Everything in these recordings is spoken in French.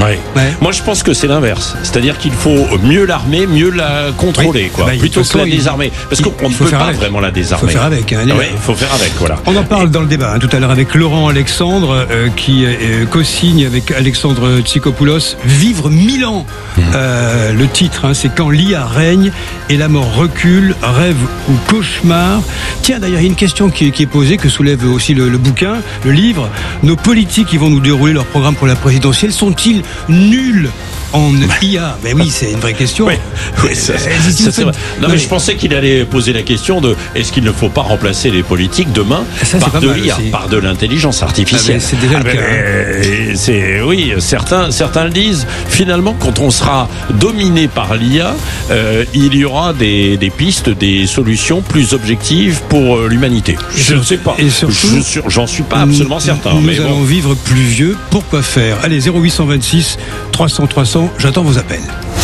Ouais. Moi, je pense que c'est l'inverse. C'est-à-dire qu'il faut mieux l'armer, mieux la contrôler, quoi, plutôt que la désarmer. Parce qu'on ne peut pas vraiment la désarmer. Il faut faire avec. Il faut faire avec, voilà. On en parle dans le débat tout à l'heure avec Laurent Alexandre, qui co-signe avec Alexandre Tsikopoulos Vivre 1000 ans. Le titre, c'est Quand l'IA règne et la mort recule, rêve ou cauchemar. Tiens, d'ailleurs, il y a une question qui est posée, que soulève aussi le bouquin, le livre. Nos politiques qui vont nous dérouler leur programme pour la présidentielle sont-ils nuls en IA? Mais oui, c'est une vraie question. Oui, ça, c'est vrai. Non, mais je pensais qu'il allait poser la question de est-ce qu'il ne faut pas remplacer les politiques demain par de l'IA, par de l'intelligence artificielle. C'est déjà le cas. Oui, certains le disent. Finalement, quand on sera dominé par l'IA, il y aura des pistes, des solutions plus objectives pour l'humanité. Je ne sais pas. Et surtout, j'en suis pas absolument certain. Nous allons vivre plus vieux. Pourquoi faire? Allez, 0826 300 300. J'attends vos appels.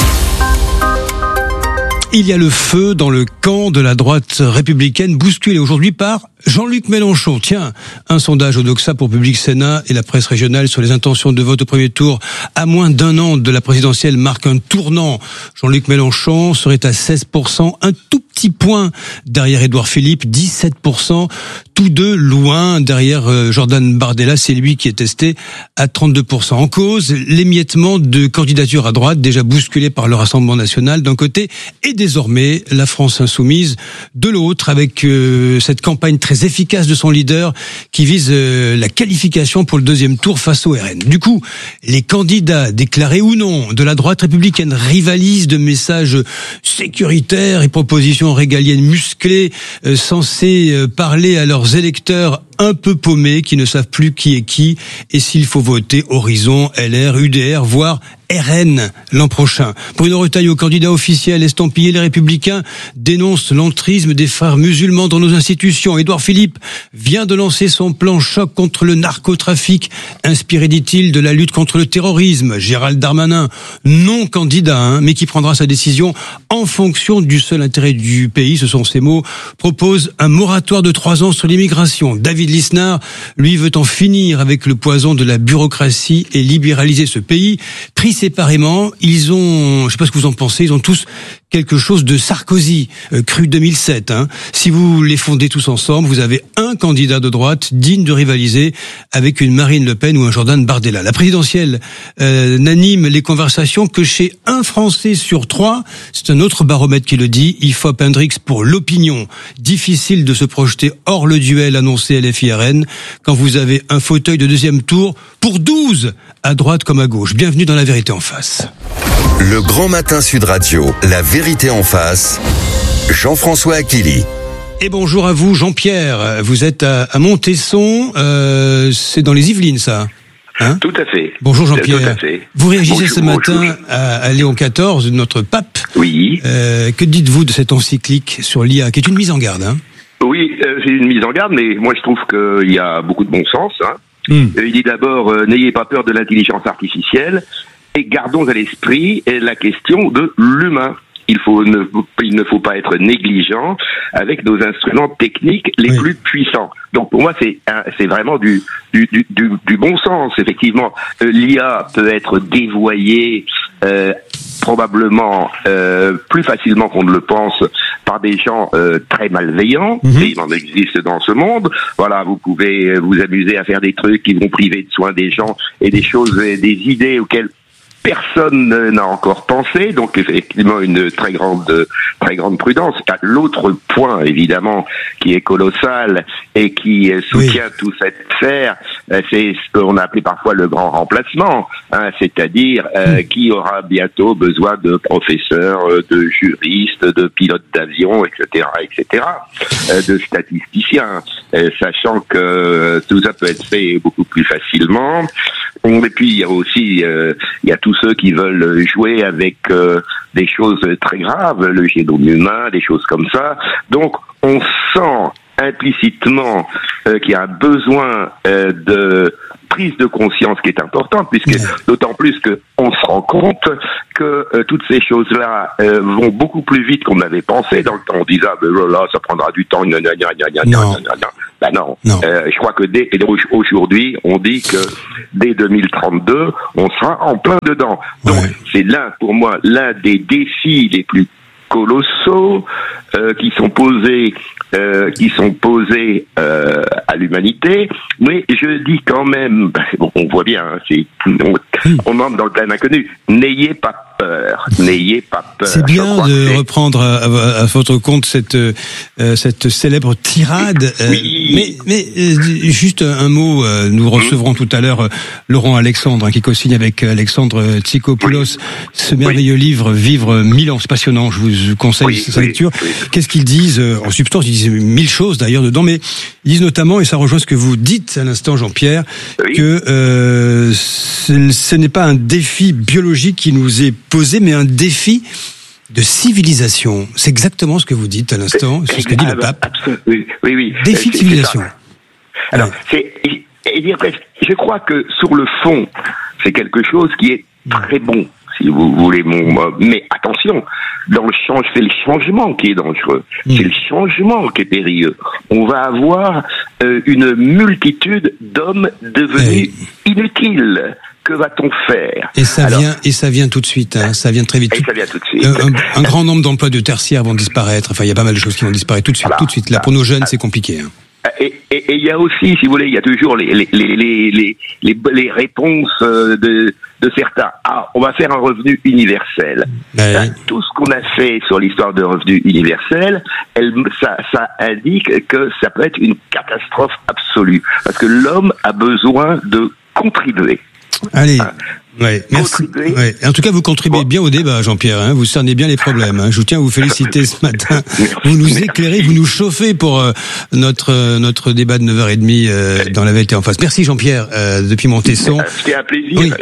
Il y a le feu dans le camp de la droite républicaine, bousculé aujourd'hui par Jean-Luc Mélenchon. Tiens, un sondage au Doxa pour Public Sénat et la presse régionale sur les intentions de vote au premier tour à moins d'1 an de la présidentielle marque un tournant. Jean-Luc Mélenchon serait à 16%, un tout petit point derrière Édouard Philippe, 17%, tous deux loin derrière Jordan Bardella, c'est lui qui est testé à 32%. En cause, l'émiettement de candidatures à droite déjà bousculées par le Rassemblement national d'un côté et désormais la France insoumise de l'autre, avec cette campagne très efficace de son leader qui vise la qualification pour le deuxième tour face au RN. Du coup, les candidats, déclarés ou non, de la droite républicaine rivalisent de messages sécuritaires et propositions régaliennes musclées censées parler à leurs électeurs un peu paumés qui ne savent plus qui est qui et s'il faut voter Horizon, LR, UDR, voire RN l'an prochain. Bruno Retailleau, candidat officiel estampillé Les Républicains, dénonce l'entrisme des frères musulmans dans nos institutions. Édouard Philippe vient de lancer son plan choc contre le narcotrafic, inspiré, dit-il, de la lutte contre le terrorisme. Gérald Darmanin, non candidat, mais qui prendra sa décision en fonction du seul intérêt du pays, ce sont ses mots, propose un moratoire de 3 ans sur l'immigration. David Lisnard, lui, veut en finir avec le poison de la bureaucratie et libéraliser ce pays. Pris séparément, ils ont, je sais pas ce que vous en pensez, ils ont tous quelque chose de Sarkozy, cru 2007. Si vous les fondez tous ensemble, vous avez un candidat de droite digne de rivaliser avec une Marine Le Pen ou un Jordan Bardella. La présidentielle n'anime les conversations que chez un Français sur 3. C'est un autre baromètre qui le dit. IFOP Hendrix pour l'opinion. Difficile de se projeter hors le duel annoncé LFI-RN quand vous avez un fauteuil de deuxième tour pour 12 à droite comme à gauche. Bienvenue dans La Vérité en face. Le Grand Matin Sud Radio, La Vérité en face, Jean-François Achilly. Et bonjour à vous, Jean-Pierre. Vous êtes à Montesson, c'est dans les Yvelines, ça, Tout à fait. Bonjour Jean-Pierre. Tout à fait. Vous réagissez ce matin à Léon XIV, notre pape. Oui. Que dites-vous de cette encyclique sur l'IA, qui est une mise en garde Oui, c'est une mise en garde, mais moi je trouve qu'il y a beaucoup de bon sens. Il dit d'abord, n'ayez pas peur de l'intelligence artificielle, et gardons à l'esprit la question de l'humain. Il ne faut pas être négligent avec nos instruments techniques les plus puissants. Donc pour moi c'est vraiment du bon sens. Effectivement, l'IA peut être dévoyée probablement plus facilement qu'on ne le pense par des gens très malveillants. Et il en existe dans ce monde. Voilà, vous pouvez vous amuser à faire des trucs qui vont priver de soins des gens et des choses, des idées auxquelles personne n'a encore pensé, donc effectivement une très grande prudence. L'autre point évidemment qui est colossal et qui soutient toute cette affaire, c'est ce qu'on a appelé parfois le grand remplacement, c'est-à-dire qui aura bientôt besoin de professeurs, de juristes, de pilotes d'avion, etc., de statisticiens, sachant que tout ça peut être fait beaucoup plus facilement. Et puis il y a aussi tous ceux qui veulent jouer avec des choses très graves, le génome humain, des choses comme ça. Donc on sent implicitement qu'il y a un besoin de prise de conscience qui est importante, puisque d'autant plus que on se rend compte que toutes ces choses-là vont beaucoup plus vite qu'on avait pensé. Dans le temps, on disait là, ça prendra du temps. Ben non. Je crois que aujourd'hui, on dit que dès 2032, on sera en plein dedans. Donc, c'est pour moi, l'un des défis les plus colossaux qui sont posés à l'humanité, mais je dis quand même, on voit bien, on entre dans le plein inconnu. N'ayez pas peur. C'est bien de reprendre à votre compte cette célèbre tirade. Mais juste un mot, nous recevrons tout à l'heure Laurent Alexandre, qui co-signe avec Alexandre Tsikopoulos ce merveilleux livre Vivre 1000 ans. C'est passionnant, je vous conseille sa lecture. Qu'est-ce qu'ils disent en substance? Ils disent 1000 choses d'ailleurs dedans, mais ils disent notamment, et ça rejoint ce que vous dites à l'instant, Jean-Pierre, que ce n'est pas un défi biologique qui nous est posé, mais un défi de civilisation. C'est exactement ce que vous dites à l'instant, c'est ce que dit le pape. Oui. Défi de civilisation. Alors, je crois que sur le fond, c'est quelque chose qui est très bon, si vous voulez mais attention, c'est le changement qui est dangereux. C'est le changement qui est périlleux. On va avoir une multitude d'hommes devenus inutiles. Que va-t-on faire? Et ça vient tout de suite, ça vient très vite. Et ça vient tout de suite. Un grand nombre d'emplois de tertiaires vont disparaître. Enfin, il y a pas mal de choses qui vont disparaître tout de suite. Tout de suite. Là, pour nos jeunes, c'est compliqué. Et il y a aussi, si vous voulez, il y a toujours les réponses de certains. On va faire un revenu universel. Tout ce qu'on a fait sur l'histoire de revenu universel, ça indique que ça peut être une catastrophe absolue, parce que l'homme a besoin de contribuer. Allez, merci. En tout cas, vous contribuez bien au débat, Jean-Pierre. Vous cernez bien les problèmes. Je tiens à vous féliciter ce matin. Vous nous éclairez, vous nous chauffez pour notre débat de 9h30 dans la vérité en face. Merci, Jean-Pierre, depuis Montesson. C'était un plaisir.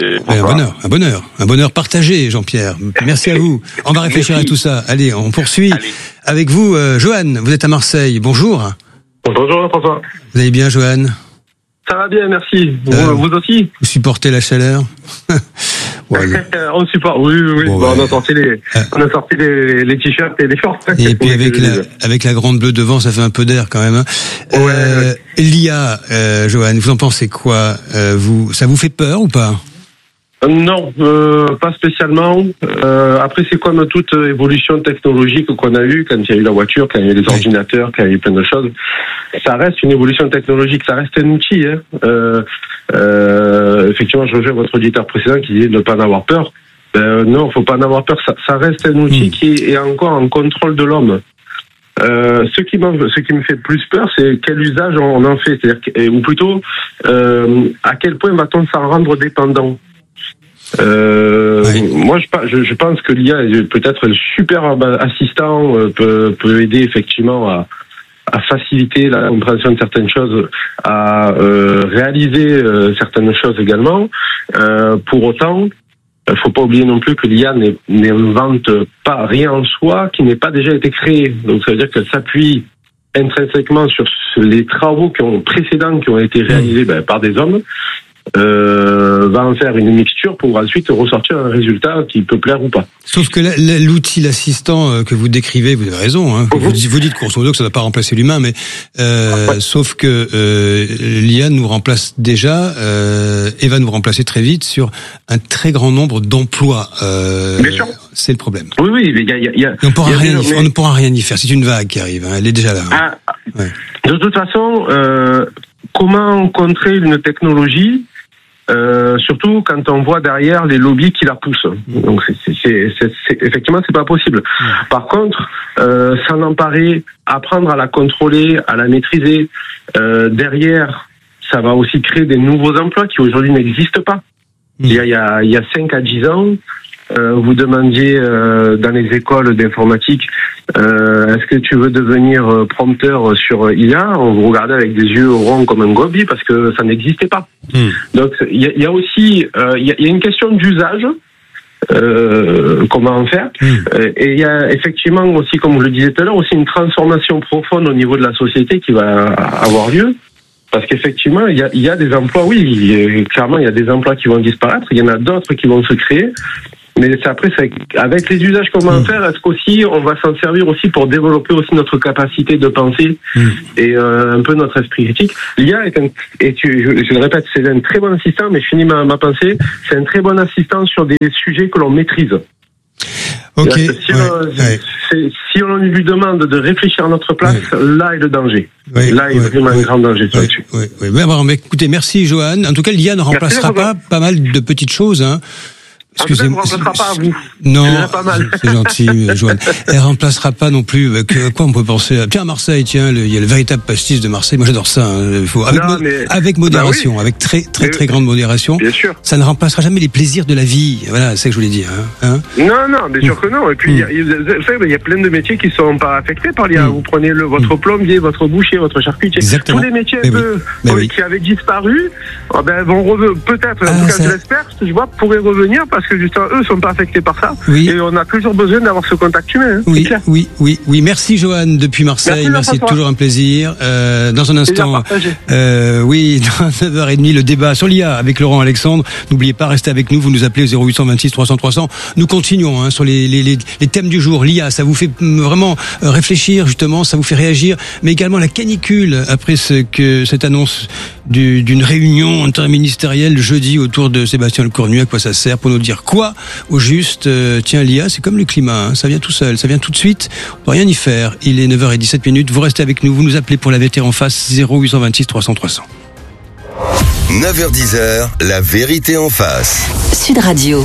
Un bonheur partagé, Jean-Pierre. Merci à vous. On va réfléchir à tout ça. Allez, on poursuit avec vous, Johan. Vous êtes à Marseille. Bonjour. Bonjour, François. Vous allez bien, Johan? Ça va bien, merci. Vous aussi? Vous supportez la chaleur? On supporte, oui. On a sorti les t-shirts et les shorts. Et puis avec la grande bleue devant, ça fait un peu d'air quand même. L'IA, Johan, vous en pensez quoi? Ça vous fait peur ou pas? Non, pas spécialement. Après, c'est comme toute évolution technologique qu'on a eue, quand il y a eu la voiture, quand il y a eu les ordinateurs, quand il y a eu plein de choses. Ça reste une évolution technologique, ça reste un outil. Effectivement, je rejoins votre auditeur précédent qui disait de ne pas en avoir peur. Non, faut pas en avoir peur. Ça reste un outil qui est encore en contrôle de l'homme. Ce qui me fait plus peur, c'est quel usage on en fait, ou plutôt à quel point va-t-on s'en rendre dépendant. Moi, je pense que l'IA peut-être un super assistant, peut aider effectivement à faciliter la compréhension de certaines choses, à réaliser certaines choses également. Pour autant, faut pas oublier non plus que l'IA n'invente pas rien en soi qui n'ait pas déjà été créé. Donc ça veut dire qu'elle s'appuie intrinsèquement sur les travaux qui ont été réalisés par des hommes. Va en faire une mixture pour ensuite ressortir un résultat qui peut plaire ou pas. Sauf que l'outil, l'assistant que vous décrivez, vous avez raison, vous dites grosso modo que ça ne va pas remplacer l'humain, mais sauf que l'IA nous remplace déjà et va nous remplacer très vite sur un très grand nombre d'emplois. Bien sûr. C'est le problème. Oui, mais il y a on ne pourra rien y faire. C'est une vague qui arrive, elle est déjà là. De toute façon, comment contrer une technologie surtout quand on voit derrière les lobbies qui la poussent. Donc effectivement, c'est pas possible. Par contre, s'en emparer, apprendre à la contrôler, à la maîtriser, derrière, ça va aussi créer des nouveaux emplois qui aujourd'hui n'existent pas. Il y a 5 à 10 ans, vous demandiez dans les écoles d'informatique, est-ce que tu veux devenir prompteur sur IA? On vous regardait avec des yeux ronds comme un gobi parce que ça n'existait pas. Donc il y a aussi il y a une question d'usage. Comment en faire et il y a effectivement aussi, comme je le disais tout à l'heure, aussi une transformation profonde au niveau de la société qui va avoir lieu. Parce qu'effectivement, il y a des emplois, clairement, il y a des emplois qui vont disparaître, il y en a d'autres qui vont se créer. Mais après, avec les usages qu'on va en faire, est-ce qu'aussi on va s'en servir aussi pour développer aussi notre capacité de penser et un peu notre esprit critique. L'IA je le répète, c'est un très bon assistant, mais je finis ma pensée, c'est un très bon assistant sur des sujets que l'on maîtrise. Ok. Si on lui demande de réfléchir à notre place, là est le danger. Là est vraiment un grand danger là-dessus. Mais écoutez, merci Johan. En tout cas, l'IA ne remplacera pas mal de petites choses, hein. Excusez-moi. Elle ne remplacera pas à vous. Non, pas mal. C'est gentil, Johan. Elle remplacera pas non plus. Quoi on peut penser? Tiens, à Marseille, il y a le véritable pastis de Marseille. Moi, j'adore ça. Hein. Avec modération, avec très grande modération. Bien sûr. Ça ne remplacera jamais les plaisirs de la vie. Voilà, c'est ce que je voulais dire. Hein. Non, bien sûr que non. Et puis, il y a plein de métiers qui sont pas affectés par l'IA. Vous prenez votre plombier, votre boucher, votre charcutier. Exactement. Tous les métiers qui avaient disparu, vont peut-être, en tout cas, je l'espère, pourraient revenir parce que justement, eux sont pas affectés par ça. Oui. Et on a toujours besoin d'avoir ce contact humain. Hein, oui. Merci Johan depuis Marseille. Merci toujours un plaisir. Dans un instant, dans 9h30, le débat sur l'IA avec Laurent Alexandre. N'oubliez pas, restez avec nous. Vous nous appelez au 0826 300 300. Nous continuons sur les thèmes du jour. L'IA, ça vous fait vraiment réfléchir justement, ça vous fait réagir, mais également la canicule après cette annonce d'une réunion interministérielle jeudi autour de Sébastien Lecornu. À quoi ça sert? Pour nous dire quoi au juste? Tiens, l'IA, c'est comme le climat, ça vient tout seul, ça vient tout de suite, on peut rien y faire. Il est 9h17, vous restez avec nous, vous nous appelez pour la vérité en face, 0826 300 300. 9h10, la vérité en face. Sud Radio.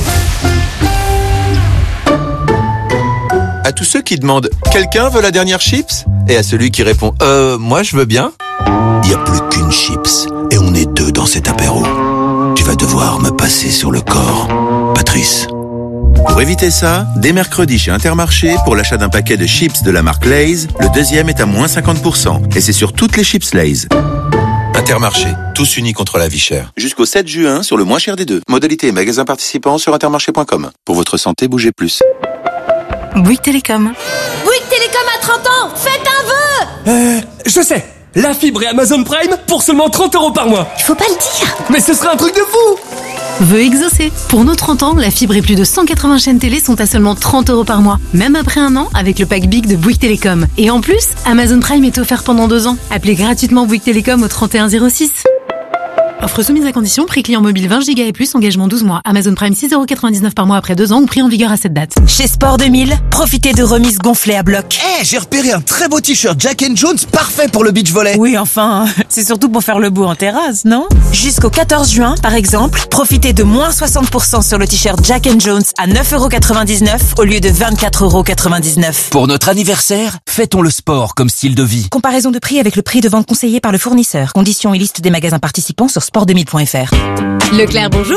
À tous ceux qui demandent « Quelqu'un veut la dernière chips ?» et à celui qui répond « Moi je veux bien ?» Il n'y a plus qu'une chips et on est deux dans cet apéro. Tu vas devoir me passer sur le corps, Patrice. Pour éviter ça, dès mercredi chez Intermarché, pour l'achat d'un paquet de chips de la marque Lay's, le deuxième est à moins 50%. Et c'est sur toutes les chips Lay's. Intermarché, tous unis contre la vie chère. Jusqu'au 7 juin, sur le moins cher des deux. Modalité et magasins participants sur intermarché.com. Pour votre santé, bougez plus. Bouygues Télécom. Bouygues Télécom a 30 ans. Faites un vœu. Je sais. La fibre et Amazon Prime pour seulement 30 € par mois. Il faut pas le dire. Mais ce serait un truc de fou. Vœu exaucé. Pour nos 30 ans, la fibre et plus de 180 chaînes télé sont à seulement 30 € par mois. Même après un an, avec le pack Big de Bouygues Télécom. Et en plus, Amazon Prime est offert pendant 2 ans. Appelez gratuitement Bouygues Télécom au 3106. Offre soumise à condition, prix client mobile 20 Go et plus, engagement 12 mois. Amazon Prime 6,99 € par mois après 2 ans ou prix en vigueur à cette date. Chez Sport 2000, profitez de remises gonflées à bloc. J'ai repéré un très beau t-shirt Jack & Jones, parfait pour le beach volley. Oui, enfin, c'est surtout pour faire le beau en terrasse, non? Jusqu'au 14 juin, par exemple, profitez de moins 60% sur le t-shirt Jack & Jones à 9,99 € au lieu de 24,99 €. Pour notre anniversaire, fêtons le sport comme style de vie. Comparaison de prix avec le prix de vente conseillé par le fournisseur. Conditions et liste des magasins participants sur sport2000.fr. Leclerc, bonjour.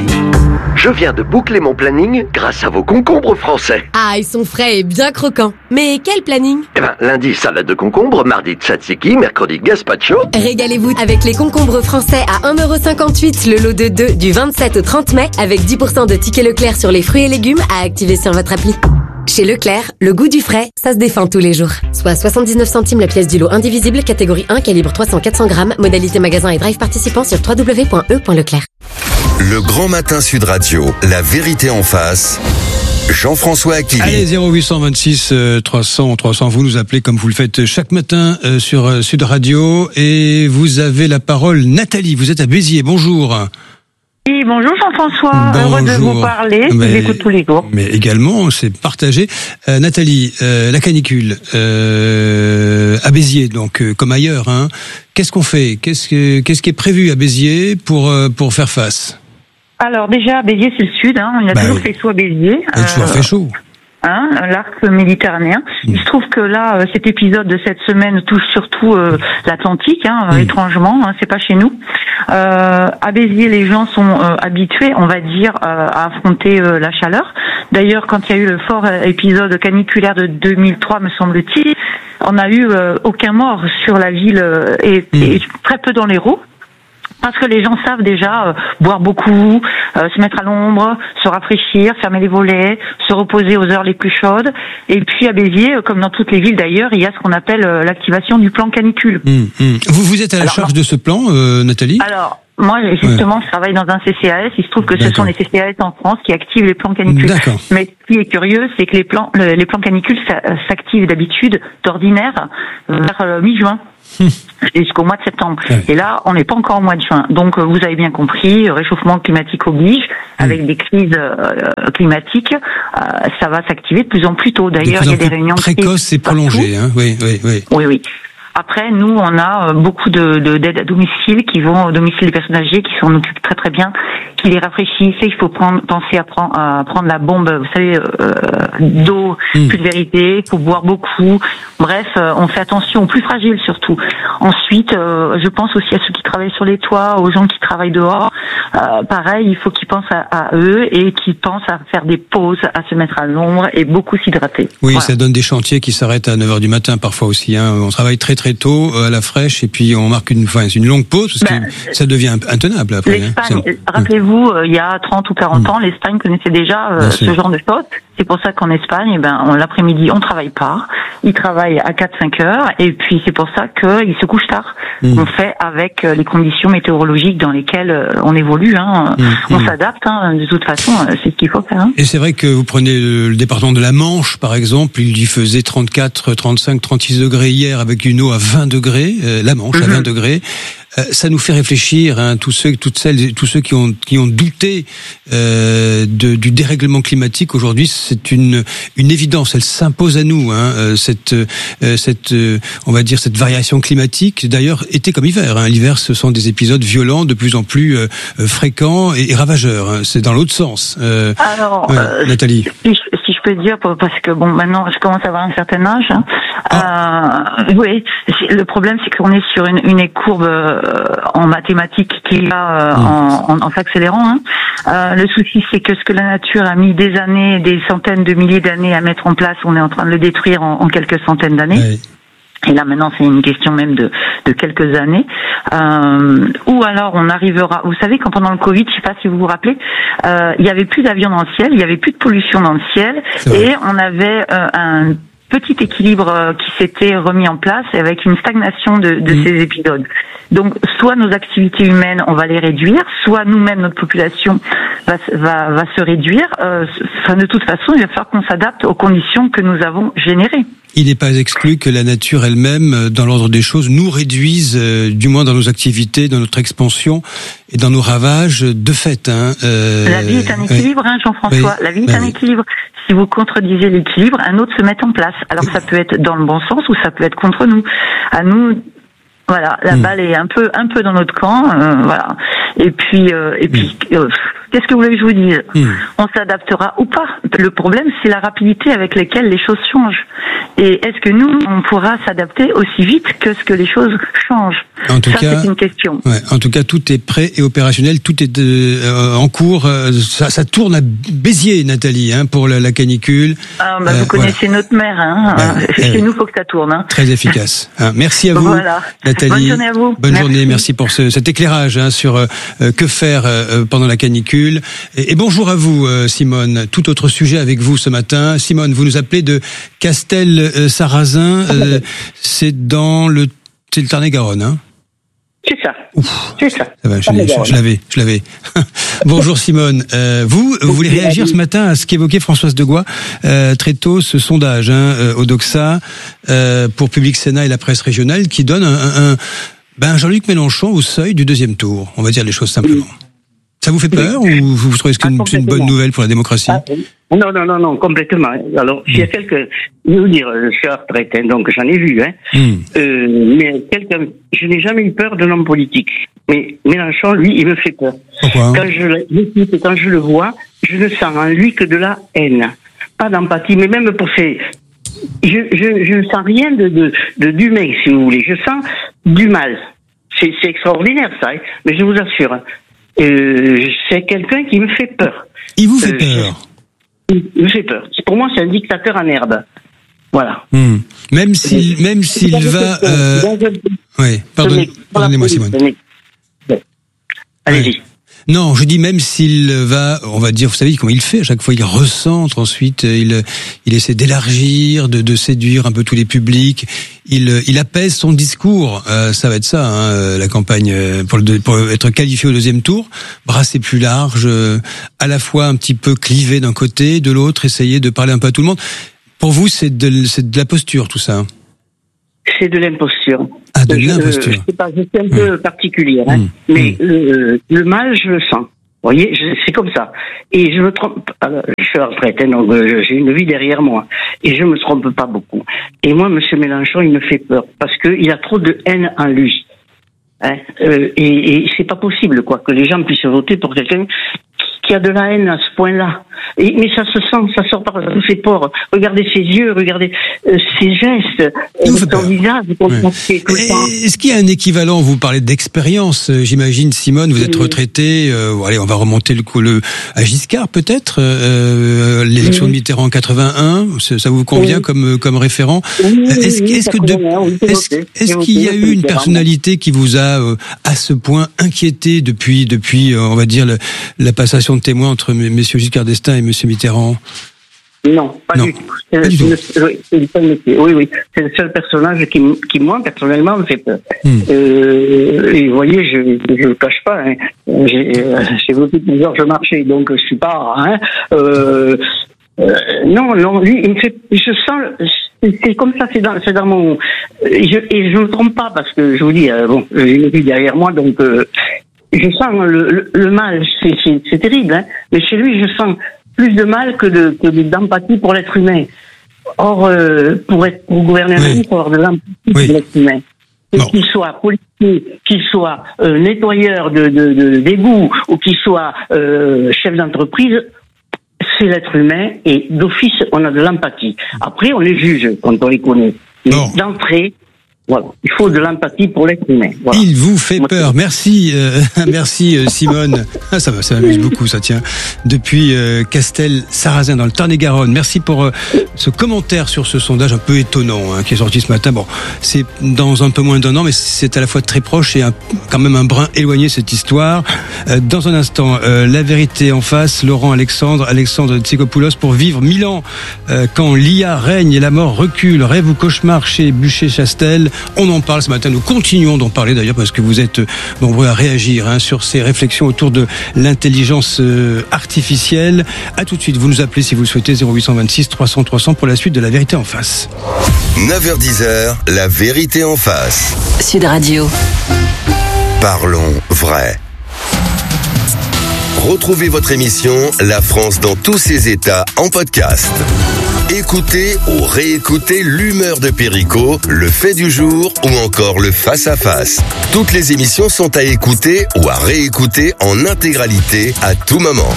Je viens de boucler mon planning grâce à vos concombres français. Ah, ils sont frais et bien croquants. Mais quel planning? Lundi, salade de concombre, mardi, tzatziki, mercredi, gazpacho. Régalez-vous avec les concombres français à 1,58 € le lot de 2 du 27 au 30 mai avec 10% de tickets Leclerc sur les fruits et légumes à activer sur votre appli. Chez Leclerc, le goût du frais, ça se défend tous les jours. Soit 79 centimes la pièce du lot indivisible, catégorie 1, calibre 300-400 grammes, modalité magasin et drive participant sur www.e.leclerc. Le Grand Matin Sud Radio, la vérité en face. Jean-François Akili. Allez, 0826 300 300, vous nous appelez comme vous le faites chaque matin sur Sud Radio. Et vous avez la parole, Nathalie, vous êtes à Béziers, bonjour. Oui, bonjour Jean-François, heureux de vous parler, je vous écoute tous les jours. Mais également, c'est partagé. Nathalie, la canicule à Béziers, donc comme ailleurs, hein. Qu'est-ce qu'on fait? Qu'est-ce qui est prévu à Béziers pour faire face? Alors déjà, Béziers c'est le sud, hein. Il a toujours fait chaud à Béziers. Il a toujours fait chaud. L'arc méditerranéen. Il se trouve que là, cet épisode de cette semaine touche surtout l'Atlantique, étrangement, c'est pas chez nous. À Béziers, les gens sont habitués, on va dire, à affronter la chaleur. D'ailleurs, quand il y a eu le fort épisode caniculaire de 2003, me semble-t-il, on n'a eu aucun mort sur la ville et très peu dans l'Hérault. Parce que les gens savent déjà boire beaucoup, se mettre à l'ombre, se rafraîchir, fermer les volets, se reposer aux heures les plus chaudes. Et puis à Béziers, comme dans toutes les villes d'ailleurs, il y a ce qu'on appelle l'activation du plan canicule. Vous êtes à la charge de ce plan, Nathalie? Alors, Moi, justement, je travaille dans un CCAS. Il se trouve que ce sont les CCAS en France qui activent les plans canicules. D'accord. Mais ce qui est curieux, c'est que les plans canicules s'activent d'habitude, d'ordinaire, vers mi-juin. Jusqu'au mois de septembre. Et là, on n'est pas encore au mois de juin. Donc, vous avez bien compris, réchauffement climatique oblige, avec des crises climatiques, ça va s'activer de plus en plus tôt. D'ailleurs, il y a des réunions précoces et prolongées. Hein. Oui. Après, nous, on a beaucoup d'aides à domicile qui vont au domicile des personnes âgées, qui s'en occupent très très bien, qui les rafraîchissent. Il faut penser à prendre la bombe, vous savez, d'eau, plus de vérité. Il faut boire beaucoup. Bref, on fait attention aux plus fragiles surtout. Ensuite, je pense aussi à ceux qui travaillent sur les toits, aux gens qui travaillent dehors. Pareil, il faut qu'ils pensent à eux et qu'ils pensent à faire des pauses, à se mettre à l'ombre et beaucoup s'hydrater. Oui, voilà. Ça donne des chantiers qui s'arrêtent à 9h du matin parfois aussi. Hein. On travaille très très tôt à la fraîche et puis on marque une longue pause parce que ça devient intenable après. L'Espagne, rappelez-vous, il y a 30 ou 40 ans, l'Espagne connaissait déjà ce genre de choses. C'est pour ça qu'en Espagne, l'après-midi, on travaille pas. Ils travaillent à 4-5 heures et puis c'est pour ça qu'ils se couchent tard. On fait avec les conditions météorologiques dans lesquelles on évolue. On s'adapte. De toute façon, c'est ce qu'il faut faire. Et c'est vrai que vous prenez le département de la Manche, par exemple, il y faisait 34, 35, 36 degrés hier avec une eau à 20 degrés. La Manche à 20 degrés. Ça nous fait réfléchir, tous ceux qui ont douté du dérèglement climatique. Aujourd'hui, c'est une évidence. Elle s'impose à nous. Cette on va dire cette variation climatique. D'ailleurs, été comme hiver. L'hiver, ce sont des épisodes violents, de plus en plus fréquents et ravageurs. C'est dans l'autre sens. Alors, Nathalie. Si je peux dire, parce que maintenant, je commence à avoir un certain âge. Oui, le problème, c'est qu'on est sur une courbe en mathématiques qui va en s'accélérant. Le souci, c'est que ce que la nature a mis des années, des centaines de milliers d'années à mettre en place, on est en train de le détruire en quelques centaines d'années. Oui. Et là maintenant c'est une question même de quelques années. Ou alors on arrivera. Vous savez quand pendant le Covid, je sais pas si vous vous rappelez, il y avait plus d'avions dans le ciel, il y avait plus de pollution dans le ciel, et on avait un petit équilibre qui s'était remis en place avec une stagnation de ces épisodes. Donc, soit nos activités humaines, on va les réduire, soit nous-mêmes, notre population va se réduire. De toute façon, il va falloir qu'on s'adapte aux conditions que nous avons générées. Il n'est pas exclu que la nature elle-même, dans l'ordre des choses, nous réduise, du moins dans nos activités, dans notre expansion et dans nos ravages de fait. La vie est un équilibre, Jean-François. Oui. La vie est un équilibre. Si vous contredisez l'équilibre, un autre se met en place. Alors ça peut être dans le bon sens ou ça peut être contre nous. À nous, voilà, la balle est un peu dans notre camp, voilà. Et puis, qu'est-ce que vous voulez que je vous dise ? On s'adaptera ou pas. Le problème, c'est la rapidité avec laquelle les choses changent. Et est-ce que nous, on pourra s'adapter aussi vite que ce que les choses changent ? En tout cas, c'est une question. Ouais, en tout cas, tout est prêt et opérationnel, tout est en cours. Ça tourne à Béziers, Nathalie, pour la canicule. Vous connaissez notre maire, Chez nous, faut que ça tourne. Très efficace. Merci à vous, voilà. Nathalie. Bonne journée à vous. Bonne journée. Merci pour cet éclairage sur que faire pendant la canicule. Et bonjour à vous, Simone. Tout autre sujet avec vous ce matin. Simone, vous nous appelez de Castel-Sarrazin. C'est dans le Tarn-et-Garonne, C'est ça. C'est ça. Ça va, je l'avais. Bonjour Simone. Vous voulez réagir ce matin à ce qu'évoquait Françoise Degois très tôt, ce sondage au Doxa pour Public Sénat et la presse régionale qui donne un Jean-Luc Mélenchon au seuil du deuxième tour. On va dire les choses simplement. Ça vous fait peur ou vous trouvez que c'est une bonne nouvelle pour la démocratie ? Non, complètement. Alors, il y a quelques... Je veux dire, je suis à la retraite, donc j'en ai vu. Mais je n'ai jamais eu peur d'un homme politique. Mais Mélenchon, lui, il me fait peur. Pourquoi ? Quand je le vois, je ne sens en lui que de la haine. Pas d'empathie, mais même pour ses... Je ne sens rien d'humain, si vous voulez. Je sens du mal. C'est extraordinaire, ça, mais je vous assure. C'est quelqu'un qui me fait peur. Il vous fait peur ? Il me fait peur. Pour moi, c'est un dictateur en herbe. Voilà. Même s'il va... Oui, pardonnez-moi, Simone. Allez-y. Non, je dis même s'il va, on va dire, vous savez comment il fait, à chaque fois il recentre, ensuite il essaie d'élargir, de séduire un peu tous les publics, il apaise son discours, ça va être ça, hein, la campagne, pour être qualifié au deuxième tour, brasser plus large, à la fois un petit peu clivé d'un côté, de l'autre, essayer de parler un peu à tout le monde. Pour vous, c'est de la posture, tout ça? C'est de l'imposture. Ah, de l'imposture. Je sais pas, je suis un peu particulière, hein, mais le mal, je le sens. Vous voyez, c'est comme ça. Et je me trompe. Alors, je suis à la retraite, hein, donc j'ai une vie derrière moi, et je me trompe pas beaucoup. Et moi, Monsieur Mélenchon, il me fait peur parce que il a trop de haine en lui. Hein, et c'est pas possible, quoi, que les gens puissent voter pour quelqu'un qui a de la haine à ce point-là. Mais ça se sent, ça sort par tous ses pores. Regardez ses yeux, regardez ses gestes, son visage. Est-ce qu'il y a un équivalent? Vous parlez d'expérience, j'imagine, Simone, vous êtes retraitée. Allez, on va remonter à Giscard, peut-être. L'élection de Mitterrand en 81, ça vous convient comme référent? Est-ce qu'il y a eu une personnalité qui vous a à ce point inquiété depuis, on va dire, la passation de témoins entre messieurs Giscard d'Estaing et monsieur Mitterrand? Non, pas du tout. Oui, c'est le seul personnage qui moi, personnellement, me fait peur. Et vous voyez, je le cache pas, hein. J'ai voté pour Georges Marchais, donc je suis pas, hein, non, lui, il me fait, je sens, c'est comme ça, c'est dans mon, et je me trompe pas parce que je vous dis, j'ai une vie derrière moi, donc, je sens le mal, c'est terrible, hein, mais chez lui, je sens plus de mal que d'empathie pour l'être humain. Or, pour gouverner un pays, il faut avoir de l'empathie pour l'être humain. Qu'il soit policier, qu'il soit nettoyeur d'égout, ou qu'il soit chef d'entreprise, c'est l'être humain, et d'office, on a de l'empathie. Après, on les juge quand on les connaît. Mais d'entrée, voilà, il faut de l'empathie pour l'être humain. Voilà. Il vous fait peur. Merci, merci Simone. Ça m'amuse beaucoup, ça tient. Depuis Castel-Sarrazin dans le Tarn-et-Garonne. Merci pour ce commentaire sur ce sondage un peu étonnant, hein, qui est sorti ce matin. Bon, c'est dans un peu moins d'un an, mais c'est à la fois très proche et quand même un brin éloigné, cette histoire. Dans un instant, la vérité en face. Laurent Alexandre Tsikopoulos pour vivre 1000 ans quand l'IA règne et la mort recule. Rêve ou cauchemar chez Bûcher-Chastel. On en parle ce matin, nous continuons d'en parler d'ailleurs parce que vous êtes nombreux à réagir, hein, sur ces réflexions autour de l'intelligence artificielle. À tout de suite, vous nous appelez si vous le souhaitez, 0826 300 300 pour la suite de La Vérité en face. 9h-10h, La Vérité en face. Sud Radio. Parlons vrai. Retrouvez votre émission La France dans tous ses états en podcast. Écoutez ou réécoutez l'humeur de Perico, le fait du jour ou encore le face-à-face. Toutes les émissions sont à écouter ou à réécouter en intégralité à tout moment.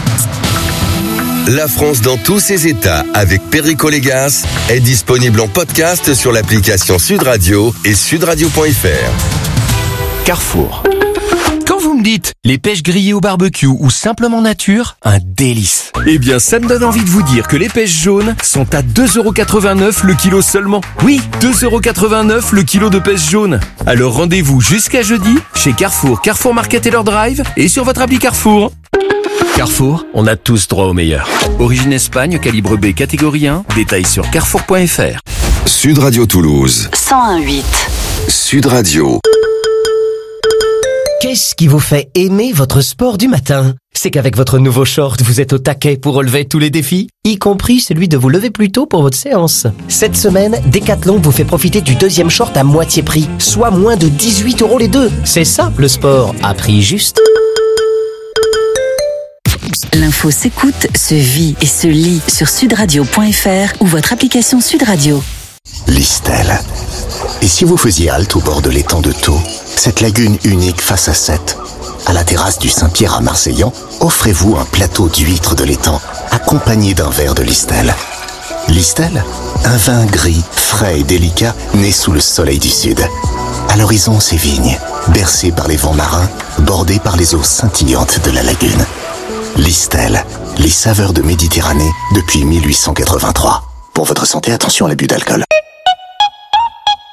La France dans tous ses états avec Perico Légas est disponible en podcast sur l'application Sud Radio et sudradio.fr. Carrefour. Quand vous me dites les pêches grillées au barbecue ou simplement nature, un délice. Eh bien, ça me donne envie de vous dire que les pêches jaunes sont à 2,89€ le kilo seulement. Oui, 2,89€ le kilo de pêche jaune. Alors rendez-vous jusqu'à jeudi chez Carrefour, Carrefour Market et leur drive et sur votre appli Carrefour. Carrefour, on a tous droit au meilleur. Origine Espagne, calibre B, catégorie 1. Détails sur carrefour.fr. Sud Radio Toulouse. 101.8. Sud Radio. Qu'est-ce qui vous fait aimer votre sport du matin? C'est qu'avec votre nouveau short, vous êtes au taquet pour relever tous les défis, y compris celui de vous lever plus tôt pour votre séance. Cette semaine, Decathlon vous fait profiter du deuxième short à moitié prix, soit moins de 18€ les deux. C'est ça, le sport, à prix juste. L'info s'écoute, se vit et se lit sur sudradio.fr ou votre application Sud Radio. Listel. Et si vous faisiez halte au bord de l'étang de Thau, cette lagune unique face à Sète, à la terrasse du Saint-Pierre à Marseillan, offrez-vous un plateau d'huîtres de l'étang, accompagné d'un verre de Listel. Listel, un vin gris, frais et délicat, né sous le soleil du Sud. À l'horizon, ses vignes, bercées par les vents marins, bordées par les eaux scintillantes de la lagune. Listel, les saveurs de Méditerranée depuis 1883. Pour votre santé, attention à l'abus d'alcool.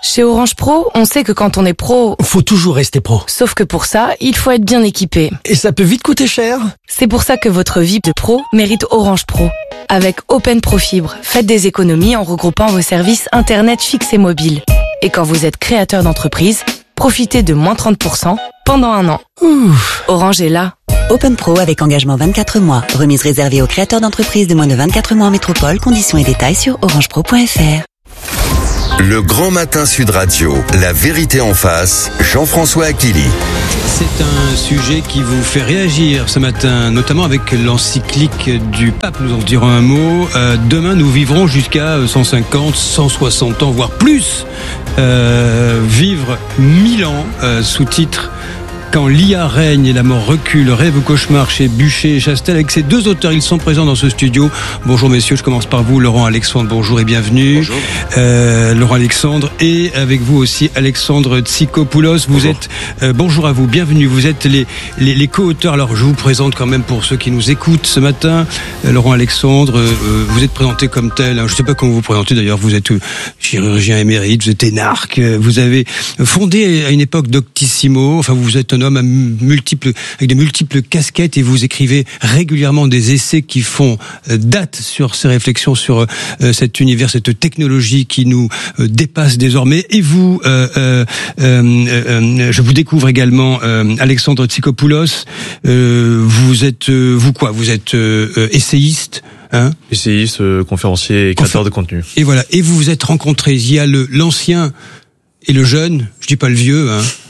Chez Orange Pro, on sait que quand on est pro... Faut toujours rester pro. Sauf que pour ça, il faut être bien équipé. Et ça peut vite coûter cher. C'est pour ça que votre vie de pro mérite Orange Pro. Avec Open Pro Fibre, faites des économies en regroupant vos services Internet fixes et mobiles. Et quand vous êtes créateur d'entreprise, profitez de moins 30% pendant 1 an. Orange est là. Open Pro avec engagement 24 mois. Remise réservée aux créateurs d'entreprises de moins de 24 mois en métropole. Conditions et détails sur orangepro.fr. Le Grand Matin Sud Radio, la vérité en face, Jean-François Akili. C'est un sujet qui vous fait réagir ce matin, notamment avec l'encyclique du pape. Nous en dirons un mot. Demain, nous vivrons jusqu'à 150, 160 ans, voire plus. Vivre 1000 ans, sous-titre Quand l'IA règne et la mort recule, rêve ou cauchemar chez Bûcher et Chastel. Avec ces deux auteurs, ils sont présents dans ce studio. Bonjour messieurs, je commence par vous, Laurent Alexandre, bonjour et bienvenue. Bonjour. Laurent Alexandre, et avec vous aussi Alexandre Tsikopoulos. Vous êtes, bonjour à vous, bienvenue. Vous êtes les co-auteurs. Alors je vous présente quand même pour ceux qui nous écoutent ce matin. Laurent Alexandre, vous êtes présenté comme tel. Je ne sais pas comment vous présentez d'ailleurs. Vous êtes chirurgien émérite, vous êtes énarque. Vous avez fondé à une époque Doctissimo. Enfin, vous êtes un homme avec de multiples casquettes et vous écrivez régulièrement des essais qui font date sur ces réflexions sur cet univers, cette technologie qui nous dépasse désormais. Et vous, je vous découvre également, Alexandre Tsikopoulos. Vous êtes essayiste. Essayiste, conférencier et créateur de contenu. Et voilà. Et vous vous êtes rencontrés. Il y a l'ancien et le jeune. Je dis pas le vieux.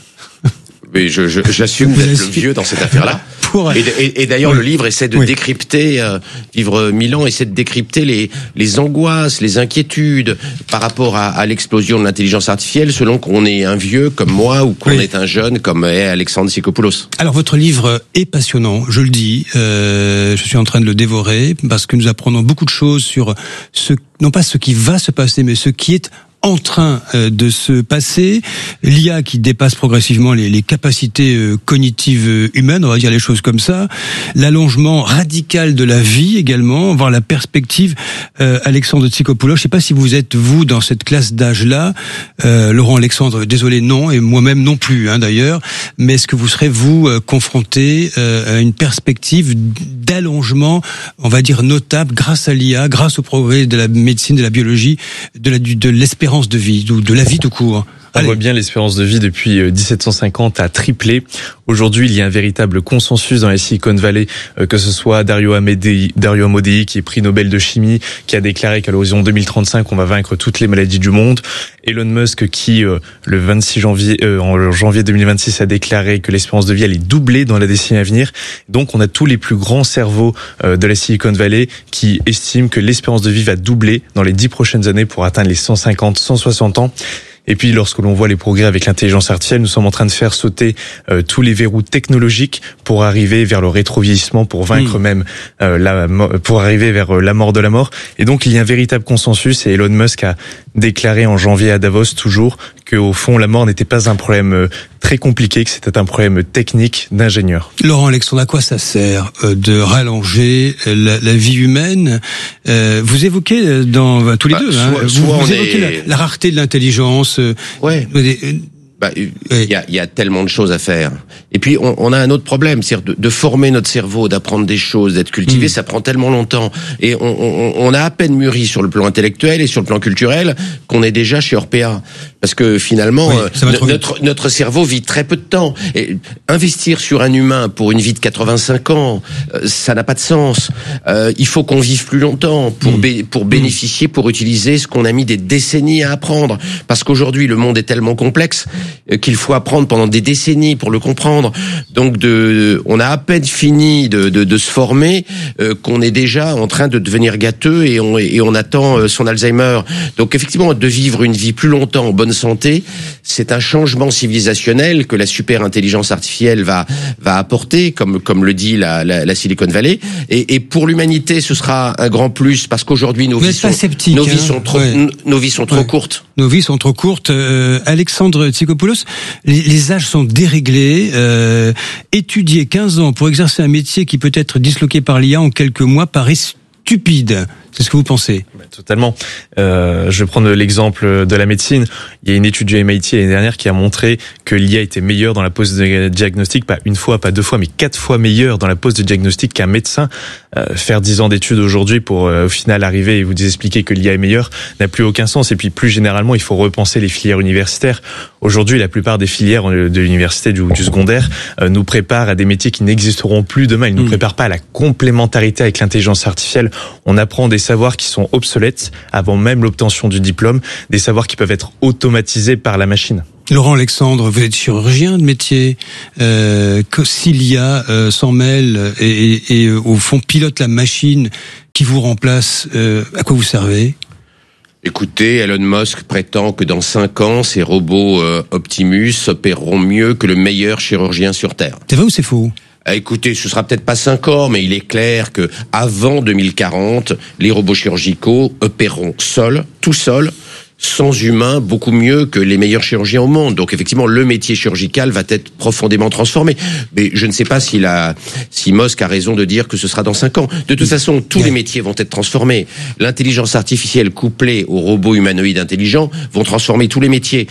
Mais j'assume d'être le vieux dans cette affaire-là. Et d'ailleurs, le livre essaie de décrypter, Vivre 1000 ans, essaie de décrypter les angoisses, les inquiétudes par rapport à l'explosion de l'intelligence artificielle, selon qu'on est un vieux comme moi ou qu'on est un jeune comme est Alexandre Tsikopoulos. Alors, votre livre est passionnant, je le dis. Je suis en train de le dévorer parce que nous apprenons beaucoup de choses sur non pas ce qui va se passer, mais ce qui est en train de se passer, l'IA qui dépasse progressivement les capacités cognitives humaines, on va dire les choses comme ça, l'allongement radical de la vie également, voir la perspective. Alexandre Tsikopoulos, je ne sais pas si vous êtes, vous, dans cette classe d'âge-là, Laurent Alexandre, désolé, non, et moi-même non plus, d'ailleurs, mais est-ce que vous serez, vous, confronté à une perspective d'allongement, on va dire, notable, grâce à l'IA, grâce au progrès de la médecine, de la biologie, de l'espérance de vie, ou de la vie tout court? On voit bien l'espérance de vie depuis 1750 a triplé. Aujourd'hui, il y a un véritable consensus dans la Silicon Valley, que ce soit Dario Amodei, qui est prix Nobel de chimie, qui a déclaré qu'à l'horizon 2035, on va vaincre toutes les maladies du monde. Elon Musk, qui le 26 janvier, en janvier 2026, a déclaré que l'espérance de vie allait doubler dans la décennie à venir. Donc, on a tous les plus grands cerveaux de la Silicon Valley qui estiment que l'espérance de vie va doubler dans les 10 prochaines années pour atteindre les 150, 160 ans. Et puis, lorsque l'on voit les progrès avec l'intelligence artificielle, nous sommes en train de faire sauter tous les verrous technologiques pour arriver vers le rétrovieillissement, pour vaincre même pour arriver vers la mort de la mort. Et donc, il y a un véritable consensus. Et Elon Musk a déclaré en janvier à Davos toujours que, au fond, la mort n'était pas un problème très compliqué, que c'était un problème technique d'ingénieur. Laurent Alexandre, à quoi ça sert de rallonger la vie humaine? Vous évoquez dans tous les deux, vous évoquez la rareté de l'intelligence. Il y a tellement de choses à faire. Et puis on a un autre problème, c'est-à-dire de former notre cerveau, d'apprendre des choses, d'être cultivé, ça prend tellement longtemps. Et on a à peine mûri sur le plan intellectuel et sur le plan culturel qu'on est déjà chez Orpea. Parce que finalement, notre cerveau vit très peu de temps. Et investir sur un humain pour une vie de 85 ans, ça n'a pas de sens. Il faut qu'on vive plus longtemps pour bénéficier, pour utiliser ce qu'on a mis des décennies à apprendre. Parce qu'aujourd'hui, le monde est tellement complexe qu'il faut apprendre pendant des décennies pour le comprendre. Donc on a à peine fini de se former qu'on est déjà en train de devenir gâteux et on attend son Alzheimer. Donc effectivement, de vivre une vie plus longtemps en bonne santé, c'est un changement civilisationnel que la super intelligence artificielle va apporter, comme le dit la Silicon Valley. Et pour l'humanité, ce sera un grand plus parce qu'aujourd'hui nos vies sont trop courtes. Nos vies sont trop courtes. Alexandre Tsikopoulos, les âges sont déréglés. Étudier 15 ans pour exercer un métier qui peut être disloqué par l'IA en quelques mois paraît stupide. C'est ce que vous pensez? Totalement. Je vais prendre l'exemple de la médecine. Il y a une étude du MIT l'année dernière qui a montré que l'IA était meilleure dans la pose de diagnostic, pas une fois, pas deux fois, mais 4 fois meilleure dans la pose de diagnostic qu'un médecin. Faire 10 ans d'études aujourd'hui pour au final arriver et vous expliquer que l'IA est meilleure n'a plus aucun sens. Et puis plus généralement, il faut repenser les filières universitaires. Aujourd'hui, la plupart des filières de l'université du secondaire nous préparent à des métiers qui n'existeront plus demain. Ils ne nous préparent pas à la complémentarité avec l'intelligence artificielle. On apprend des savoirs qui sont obsolètes avant même l'obtention du diplôme, des savoirs qui peuvent être automatisés par la machine. Laurent Alexandre, vous êtes chirurgien de métier, si l'IA s'en mêle et au fond pilote la machine qui vous remplace, à quoi vous servez? Écoutez, Elon Musk prétend que dans 5 ans, ces robots Optimus opéreront mieux que le meilleur chirurgien sur Terre. C'est vrai ou c'est faux? Écoutez, ce sera peut-être pas 5 ans, mais il est clair que avant 2040, les robots chirurgicaux opéreront seuls, tout seuls, sans humain, beaucoup mieux que les meilleurs chirurgiens au monde. Donc effectivement, le métier chirurgical va être profondément transformé. Mais je ne sais pas si Musk a raison de dire que ce sera dans 5 ans. De toute façon, tous les métiers vont être transformés. L'intelligence artificielle couplée aux robots humanoïdes intelligents vont transformer tous les métiers.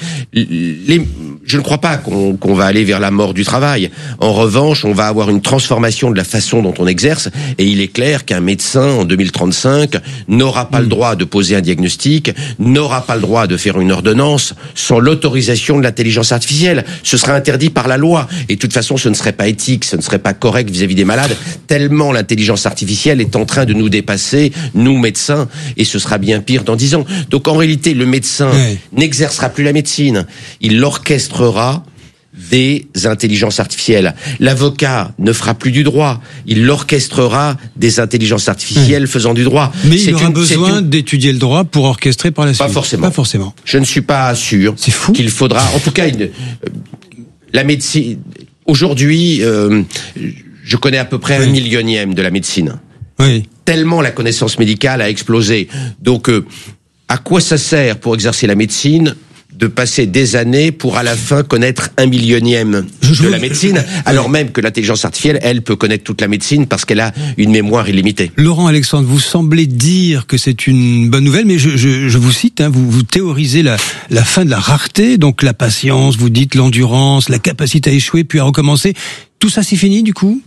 Je ne crois pas qu'on va aller vers la mort du travail. En revanche, on va avoir une transformation de la façon dont on exerce. Et il est clair qu'un médecin, en 2035, n'aura pas le droit de poser un diagnostic, n'aura pas le droit de faire une ordonnance sans l'autorisation de l'intelligence artificielle. Ce sera interdit par la loi. Et de toute façon, ce ne serait pas éthique, ce ne serait pas correct vis-à-vis des malades, tellement l'intelligence artificielle est en train de nous dépasser, nous médecins, et ce sera bien pire dans 10 ans. Donc en réalité, le médecin n'exercera plus la médecine. Il orchestrera des intelligences artificielles. L'avocat ne fera plus du droit. Il orchestrera des intelligences artificielles faisant du droit. Mais il aura besoin d'étudier le droit pour orchestrer par la suite. Pas forcément. Pas forcément. Je ne suis pas sûr qu'il faudra... En tout cas, la médecine... Aujourd'hui, je connais à peu près 1 millionième de la médecine. Oui. Tellement la connaissance médicale a explosé. Donc, à quoi ça sert pour exercer la médecine de passer des années pour à la fin connaître 1 millionième de la médecine, alors même que l'intelligence artificielle, elle, peut connaître toute la médecine parce qu'elle a une mémoire illimitée. Laurent Alexandre, vous semblez dire que c'est une bonne nouvelle, mais je vous cite, vous théorisez la fin de la rareté, donc la patience, vous dites l'endurance, la capacité à échouer puis à recommencer. Tout ça, c'est fini du coup?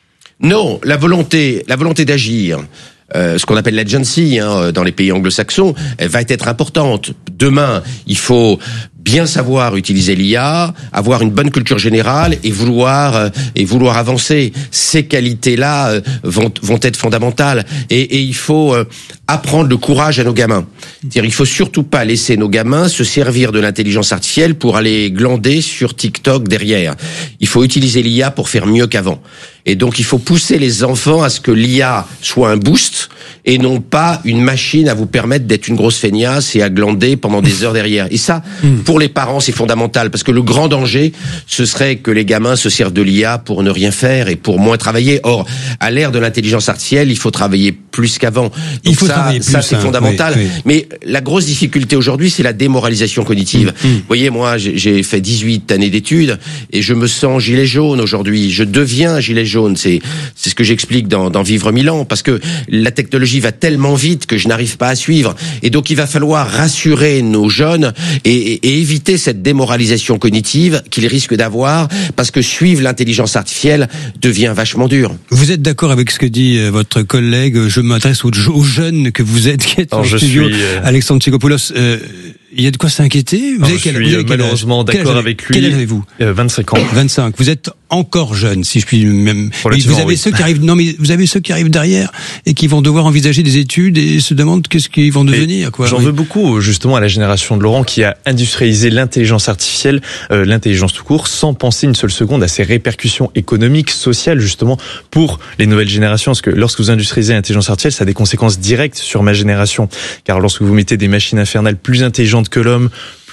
Non, la volonté d'agir. Ce qu'on appelle l'agency dans les pays anglo-saxons, elle va être importante. Demain, il faut bien savoir utiliser l'IA, avoir une bonne culture générale et vouloir avancer. Ces qualités-là vont être fondamentales. Et il faut apprendre le courage à nos gamins. C'est-à-dire, il faut surtout pas laisser nos gamins se servir de l'intelligence artificielle pour aller glander sur TikTok derrière. Il faut utiliser l'IA pour faire mieux qu'avant. Et donc, il faut pousser les enfants à ce que l'IA soit un boost et non pas une machine à vous permettre d'être une grosse feignasse et à glander pendant des heures derrière. Et ça, pour les parents, c'est fondamental parce que le grand danger, ce serait que les gamins se servent de l'IA pour ne rien faire et pour moins travailler. Or, à l'ère de l'intelligence artificielle, il faut travailler plus qu'avant. Donc ça, c'est fondamental. Oui. Mais la grosse difficulté aujourd'hui, c'est la démoralisation cognitive. Vous voyez, moi, j'ai fait 18 années d'études et je me sens gilet jaune aujourd'hui. Je deviens gilet jaune. C'est ce que j'explique dans Vivre 1000 ans parce que la technologie va tellement vite que je n'arrive pas à suivre. Et donc, il va falloir rassurer nos jeunes et éviter cette démoralisation cognitive qu'ils risquent d'avoir parce que suivre l'intelligence artificielle devient vachement dur. Vous êtes d'accord avec ce que dit votre collègue? Je m'adresse aux jeunes que vous êtes, qui êtes en studio, Alexandre Tsikoupoulos. Il y a de quoi s'inquiéter? Je suis malheureusement d'accord avec lui. Quel âge avez-vous? 25 ans. 25. Vous êtes encore jeune, si je puis même. Vous avez ceux qui arrivent. Non, mais vous avez ceux qui arrivent derrière et qui vont devoir envisager des études et se demandent qu'est-ce qu'ils vont devenir. J'en veux beaucoup justement à la génération de Laurent qui a industrialisé l'intelligence artificielle, l'intelligence tout court, sans penser une seule seconde à ses répercussions économiques, sociales justement pour les nouvelles générations. Parce que lorsque vous industrialisez l'intelligence artificielle, ça a des conséquences directes sur ma génération. Car lorsque vous mettez des machines infernales plus intelligentes que l'homme,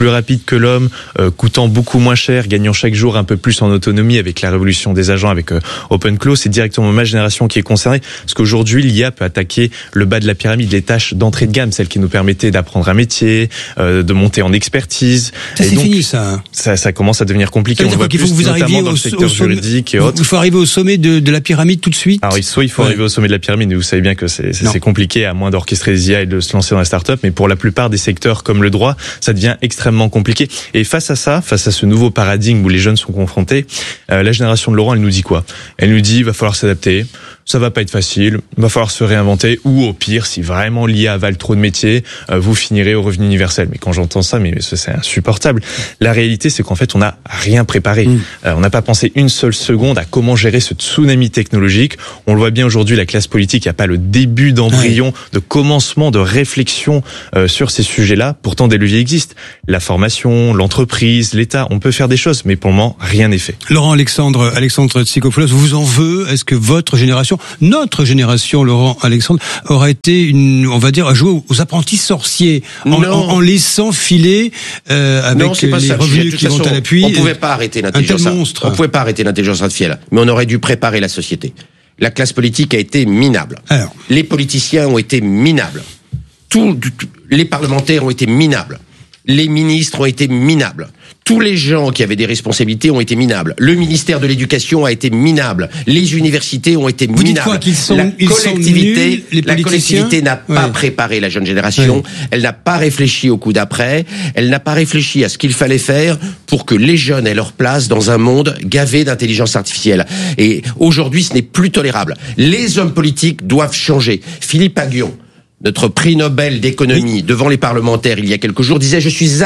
plus rapide que l'homme, coûtant beaucoup moins cher, gagnant chaque jour un peu plus en autonomie avec la révolution des agents, avec OpenClaw. C'est directement ma génération qui est concernée, parce qu'aujourd'hui, l'IA peut attaquer le bas de la pyramide, les tâches d'entrée de gamme, celles qui nous permettaient d'apprendre un métier, de monter en expertise. Ça, c'est fini, ça. Ça commence à devenir compliqué. On voit plus, vous notamment dans le secteur juridique et autres. Il faut arriver au sommet de la pyramide tout de suite. Alors, soit il faut arriver au sommet de la pyramide, mais vous savez bien que c'est compliqué, à moins d'orchestrer des IA et de se lancer dans la start-up. Mais pour la plupart des secteurs comme le droit, ça devient extrêmement compliqué. Et face à ce nouveau paradigme où les jeunes sont confrontés, la génération de Laurent, elle nous dit quoi? Elle nous dit, il va falloir s'adapter. Ça va pas être facile, va falloir se réinventer, ou au pire, si vraiment l'IA avale trop de métiers, vous finirez au revenu universel. Mais quand j'entends ça, mais c'est insupportable. La réalité, c'est qu'en fait, on n'a rien préparé. On n'a pas pensé une seule seconde à comment gérer ce tsunami technologique. On le voit bien aujourd'hui, la classe politique, il n'y a pas le début d'embryon, de commencement, de réflexion sur ces sujets-là. Pourtant, des leviers existent. La formation, l'entreprise, l'État, on peut faire des choses, mais pour le moment, rien n'est fait. Laurent Alexandre Tsikopoulos, vous en veut? Est-ce que votre génération, notre génération, Laurent Alexandre, aura été à jouer aux apprentis sorciers en laissant filer avec les revenus qui vont à l'appui. On pouvait pas arrêter l'intelligence. On pouvait pas arrêter l'intelligence artificielle, mais on aurait dû préparer la société. La classe politique a été minable. Les politiciens ont été minables. Les parlementaires ont été minables. Les ministres ont été minables. Tous les gens qui avaient des responsabilités ont été minables. Le ministère de l'Éducation a été minable. Les universités ont été minables. Vous dites quoi, la collectivité n'a pas préparé la jeune génération. Elle n'a pas réfléchi au coup d'après. Elle n'a pas réfléchi à ce qu'il fallait faire pour que les jeunes aient leur place dans un monde gavé d'intelligence artificielle. Et aujourd'hui, ce n'est plus tolérable. Les hommes politiques doivent changer. Philippe Aghion, notre prix Nobel d'économie, devant les parlementaires il y a quelques jours, disait « Je suis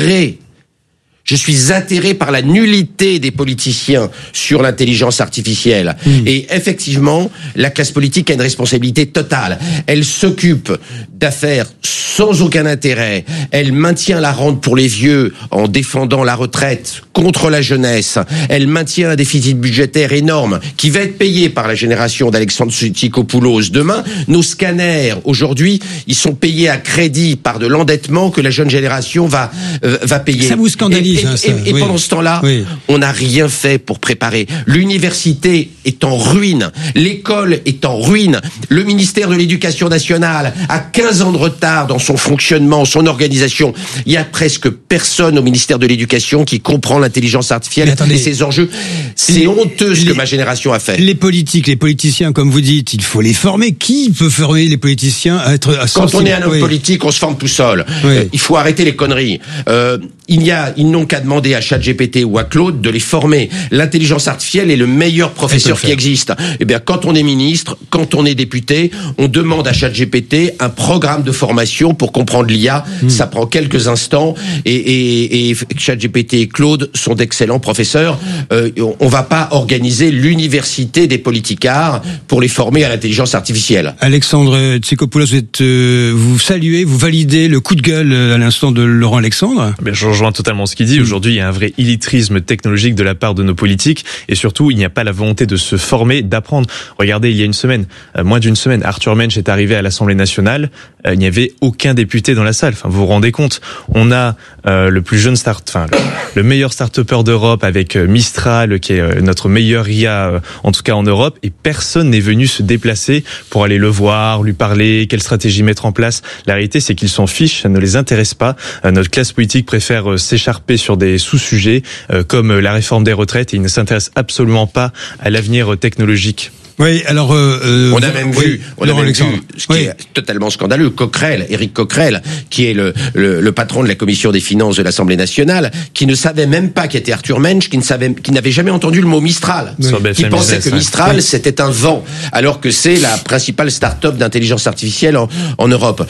atterré par la nullité des politiciens sur l'intelligence artificielle. Et effectivement, la classe politique a une responsabilité totale. Elle s'occupe d'affaires sans aucun intérêt. Elle maintient la rente pour les vieux en défendant la retraite contre la jeunesse. Elle maintient un déficit budgétaire énorme qui va être payé par la génération d'Alexandre Tsikopoulos. Demain, nos scanners, aujourd'hui, ils sont payés à crédit par de l'endettement que la jeune génération va payer. Ça vous scandalise. Et pendant ce temps-là, on n'a rien fait pour préparer. L'université est en ruine, l'école est en ruine, le ministère de l'Éducation nationale a 15 ans de retard dans son fonctionnement, son organisation. Il y a presque personne au ministère de l'Éducation qui comprend l'intelligence artificielle et ses enjeux. C'est honteux ce que ma génération a fait. Les politiciens, comme vous dites, il faut les former. Qui peut former les politiciens à être Quand on est un homme politique, on se forme tout seul. Il faut arrêter les conneries. Ils n'ont qu'à demander à ChatGPT ou à Claude de les former. L'intelligence artificielle est le meilleur professeur qui existe. Eh bien, quand on est ministre, quand on est député, on demande à ChatGPT un programme de formation pour comprendre l'IA. Ça prend quelques instants et ChatGPT et Claude sont d'excellents professeurs. On va pas organiser l'université des politicards pour les former à l'intelligence artificielle. Alexandre Tsikopoulos, vous saluez, vous validez le coup de gueule à l'instant de Laurent Alexandre? Je rejoins totalement ce qu'il dit. Aujourd'hui, il y a un vrai illettrisme technologique de la part de nos politiques et surtout, il n'y a pas la volonté de se former, d'apprendre. Regardez, il y a une semaine, moins d'une semaine, Arthur Mensch est arrivé à l'Assemblée nationale. Il n'y avait aucun député dans la salle. Enfin, vous vous rendez compte? On a le plus jeune le meilleur start-upper d'Europe avec Mistral, qui est notre meilleur IA, en tout cas en Europe, et personne n'est venu se déplacer pour aller le voir, lui parler, quelle stratégie mettre en place. La réalité, c'est qu'ils s'en fichent, ça ne les intéresse pas. Notre classe politique préfère s'écharper sur des sous-sujets comme la réforme des retraites et ils ne s'intéressent absolument pas à l'avenir technologique. Oui, alors on a même vu ce qui est totalement scandaleux, Éric Coquerel, qui est le patron de la commission des finances de l'Assemblée nationale, qui ne savait même pas qui était Arthur Mensch, qui n'avait jamais entendu le mot Mistral, qui pensait que Mistral c'était un vent, alors que c'est la principale start-up d'intelligence artificielle en Europe.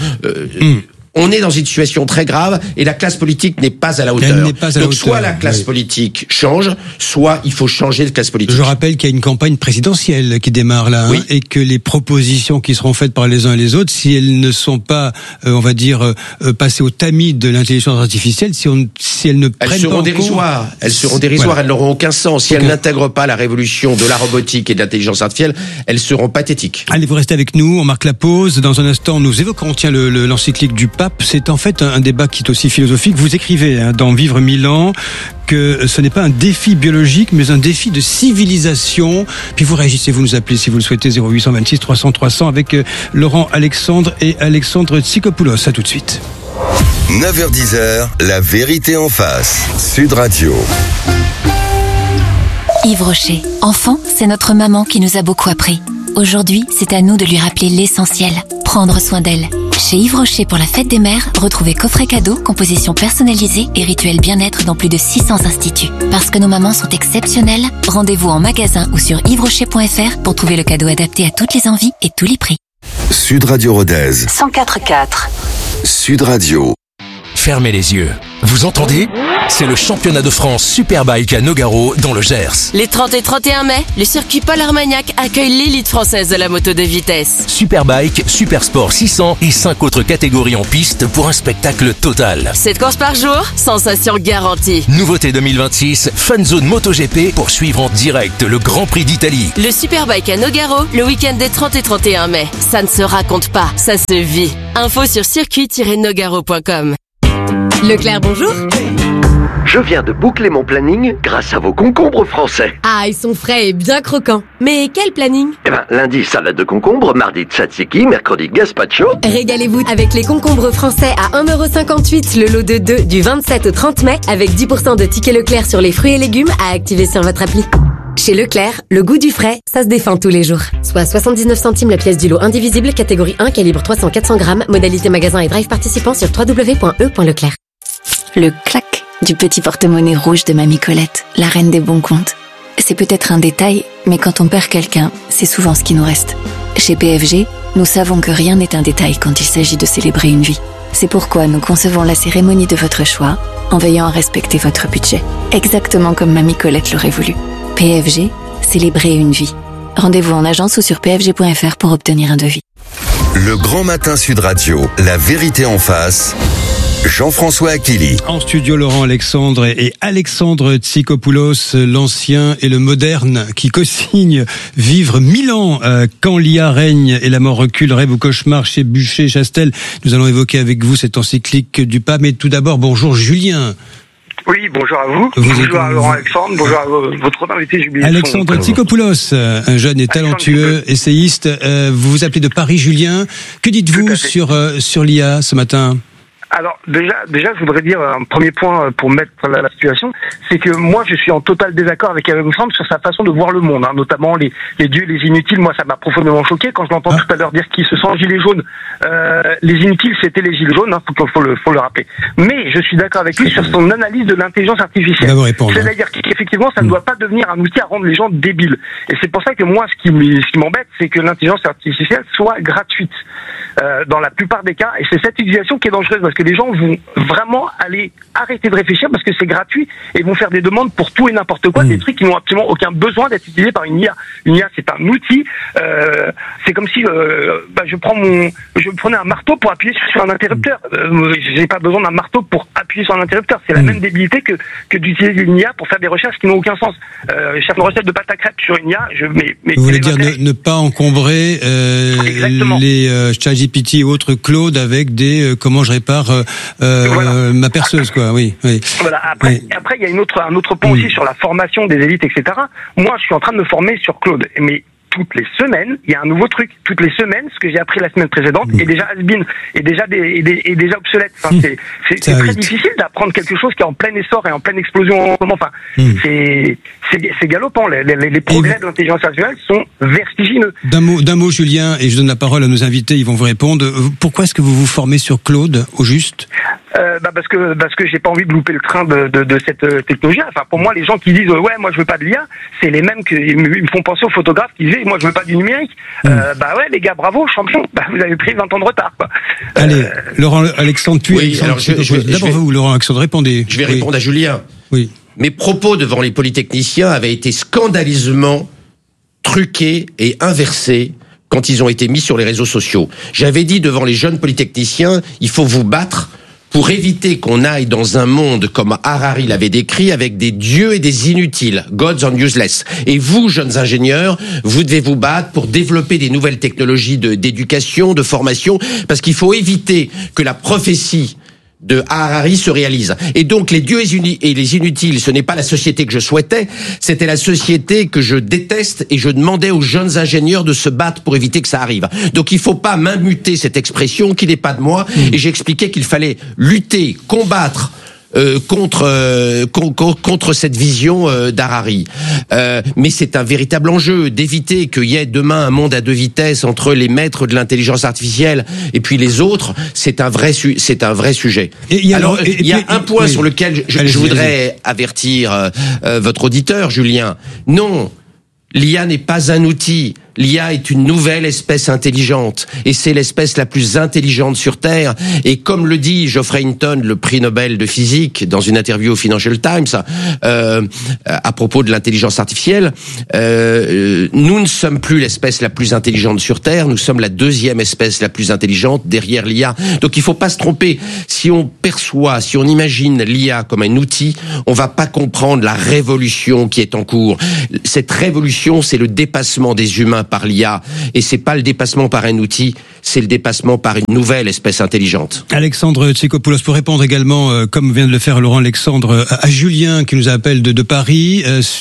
On est dans une situation très grave et la classe politique n'est pas à la hauteur. Donc soit la classe politique change, soit il faut changer de classe politique. Je rappelle qu'il y a une campagne présidentielle qui démarre là, et que les propositions qui seront faites par les uns et les autres, si elles ne sont pas, on va dire, passées au tamis de l'intelligence artificielle, si elles ne prennent pas en compte... Elles seront dérisoires, elles n'auront aucun sens. Si elles n'intègrent pas la révolution de la robotique et de l'intelligence artificielle, elles seront pathétiques. Allez, vous restez avec nous, on marque la pause. Dans un instant, nous évoquerons l'encyclique du pape. pape, c'est en fait un débat qui est aussi philosophique. Vous écrivez dans Vivre 1000 ans que ce n'est pas un défi biologique, mais un défi de civilisation. Puis vous réagissez, vous nous appelez si vous le souhaitez, 0826 300 300 avec Laurent Alexandre et Alexandre Tsikopoulos. À tout de suite. 9h-10h, la vérité en face. Sud Radio. Yves Rocher. Enfant, c'est notre maman qui nous a beaucoup appris. Aujourd'hui, c'est à nous de lui rappeler l'essentiel, prendre soin d'elle. Chez Yves Rocher pour la fête des mères, retrouvez coffret cadeau, composition personnalisée et rituel bien-être dans plus de 600 instituts. Parce que nos mamans sont exceptionnelles, rendez-vous en magasin ou sur yvesrocher.fr pour trouver le cadeau adapté à toutes les envies et tous les prix. Sud Radio Rodez. 104.4. Sud Radio. Fermez les yeux. Vous entendez ? C'est le championnat de France Superbike à Nogaro dans le Gers. Les 30 et 31 mai, le circuit Paul Armagnac accueille l'élite française de la moto de vitesse. Superbike, Supersport 600 et 5 autres catégories en piste pour un spectacle total. 7 courses par jour, sensation garantie. Nouveauté 2026, Fun Zone MotoGP pour suivre en direct le Grand Prix d'Italie. Le Superbike à Nogaro, le week-end des 30 et 31 mai. Ça ne se raconte pas, ça se vit. Info sur circuit-nogaro.com. Leclerc, bonjour. Je viens de boucler mon planning grâce à vos concombres français. Ah, ils sont frais et bien croquants. Mais quel planning ? Lundi, salade de concombre, mardi, tzatziki, mercredi, gazpacho. Régalez-vous avec les concombres français à 1,58€ le lot de 2 du 27 au 30 mai avec 10% de tickets Leclerc sur les fruits et légumes à activer sur votre appli. Chez Leclerc, le goût du frais, ça se défend tous les jours. Soit 79 centimes la pièce du lot indivisible, catégorie 1, calibre 300-400 grammes, modalité magasin et drive participant sur www.e.leclerc. Le clac du petit porte-monnaie rouge de Mamie Colette, la reine des bons comptes. C'est peut-être un détail, mais quand on perd quelqu'un, c'est souvent ce qui nous reste. Chez PFG, nous savons que rien n'est un détail quand il s'agit de célébrer une vie. C'est pourquoi nous concevons la cérémonie de votre choix en veillant à respecter votre budget, exactement comme Mamie Colette l'aurait voulu. PFG, célébrer une vie. Rendez-vous en agence ou sur pfg.fr pour obtenir un devis. Le Grand Matin Sud Radio, la vérité en face. Jean-François Akili. En studio, Laurent Alexandre et Alexandre Tsikopoulos, l'ancien et le moderne, qui co-signe Vivre 1000 ans, quand l'IA règne et la mort recule, rêve ou cauchemar chez Bûcher, Chastel. Nous allons évoquer avec vous cette encyclique du pape. Mais tout d'abord, bonjour Julien. Oui, bonjour à vous. Bonjour à Laurent Alexandre. Bonjour à votre invité, j'oublie. Alexandre Tsikopoulos, un jeune et talentueux essayiste. Vous vous appelez de Paris, Julien. Que dites-vous sur l'IA ce matin ? Alors déjà, je voudrais dire un premier point pour mettre la situation, c'est que moi je suis en total désaccord avec Alexandre sur sa façon de voir le monde, notamment les dieux, les inutiles. Moi ça m'a profondément choqué quand je l'entends tout à l'heure dire qu'il se sent gilet jaune. Les inutiles c'était les gilets jaunes, faut le rappeler. Mais je suis d'accord avec lui sur son analyse de l'intelligence artificielle. C'est-à-dire qu'effectivement ça ne doit pas devenir un outil à rendre les gens débiles. Et c'est pour ça que moi ce qui m'embête, c'est que l'intelligence artificielle soit gratuite dans la plupart des cas. Et c'est cette utilisation qui est dangereuse parce que les gens vont vraiment aller arrêter de réfléchir parce que c'est gratuit et vont faire des demandes pour tout et n'importe quoi, des trucs qui n'ont absolument aucun besoin d'être utilisés par une IA. Une IA, c'est un outil. C'est comme si je prenais un marteau pour appuyer sur un interrupteur. J'ai pas besoin d'un marteau pour appuyer sur un interrupteur. C'est la même débilité que d'utiliser une IA pour faire des recherches qui n'ont aucun sens. Faire une recette de pâte à crêpes sur une IA, vous voulez dire ne pas encombrer les ChatGPT et autres Claude avec des comment je répare ma perceuse, quoi. Oui. Voilà. Après, il y a un autre point aussi sur la formation des élites, etc. Moi, je suis en train de me former sur Claude, mais toutes les semaines, il y a un nouveau truc. Toutes les semaines, ce que j'ai appris la semaine précédente est déjà has-been, est déjà obsolète. Enfin, c'est très difficile d'apprendre quelque chose qui est en plein essor et en pleine explosion. Enfin, c'est galopant. Les progrès de l'intelligence artificielle sont vertigineux. D'un mot, Julien, et je donne la parole à nos invités, ils vont vous répondre. Pourquoi est-ce que vous vous formez sur Claude, au juste? Parce que j'ai pas envie de louper le train de cette technologie. Enfin, pour moi, les gens qui disent ouais, moi je veux pas de l'IA, c'est les mêmes qui me font penser aux photographes qui disaient moi je veux pas du numérique. Ouais, les gars, bravo, champion. Vous avez pris 20 ans de retard, quoi. Allez, Laurent Alexandre, puis alors d'abord vous, Laurent Alexandre, répondez. Je vais répondre à Julien. Oui. Mes propos devant les polytechniciens avaient été scandaleusement truqués et inversés quand ils ont été mis sur les réseaux sociaux. J'avais dit devant les jeunes polytechniciens, il faut vous battre pour éviter qu'on aille dans un monde comme Harari l'avait décrit, avec des dieux et des inutiles, gods and useless. Et vous, jeunes ingénieurs, vous devez vous battre pour développer des nouvelles technologies d'éducation, de formation, parce qu'il faut éviter que la prophétie de Harari se réalise. Et donc les dieux et les inutiles, ce n'est pas la société que je souhaitais, c'était la société que je déteste, et je demandais aux jeunes ingénieurs de se battre pour éviter que ça arrive. Donc il faut pas m'immuter cette expression qui n'est pas de moi, et j'expliquais qu'il fallait lutter, combattre contre cette vision d'Harari. Mais c'est un véritable enjeu d'éviter qu'il y ait demain un monde à deux vitesses entre les maîtres de l'intelligence artificielle et puis les autres. C'est un vrai sujet. Il y a un point sur lequel je voudrais avertir votre auditeur, Julien. Non, l'IA n'est pas un outil. L'IA est une nouvelle espèce intelligente, et c'est l'espèce la plus intelligente sur Terre. Et comme le dit Geoffrey Hinton, le prix Nobel de physique, dans une interview au Financial Times, à propos de l'intelligence artificielle, nous ne sommes plus l'espèce la plus intelligente sur Terre, nous sommes la deuxième espèce la plus intelligente derrière l'IA. Donc il faut pas se tromper. Si on imagine l'IA comme un outil, on va pas comprendre la révolution qui est en cours. Cette révolution, c'est le dépassement des humains par l'IA, et c'est pas le dépassement par un outil, c'est le dépassement par une nouvelle espèce intelligente. Alexandre Tsikopoulos, pour répondre également, comme vient de le faire Laurent Alexandre, à Julien qui nous appelle de Paris,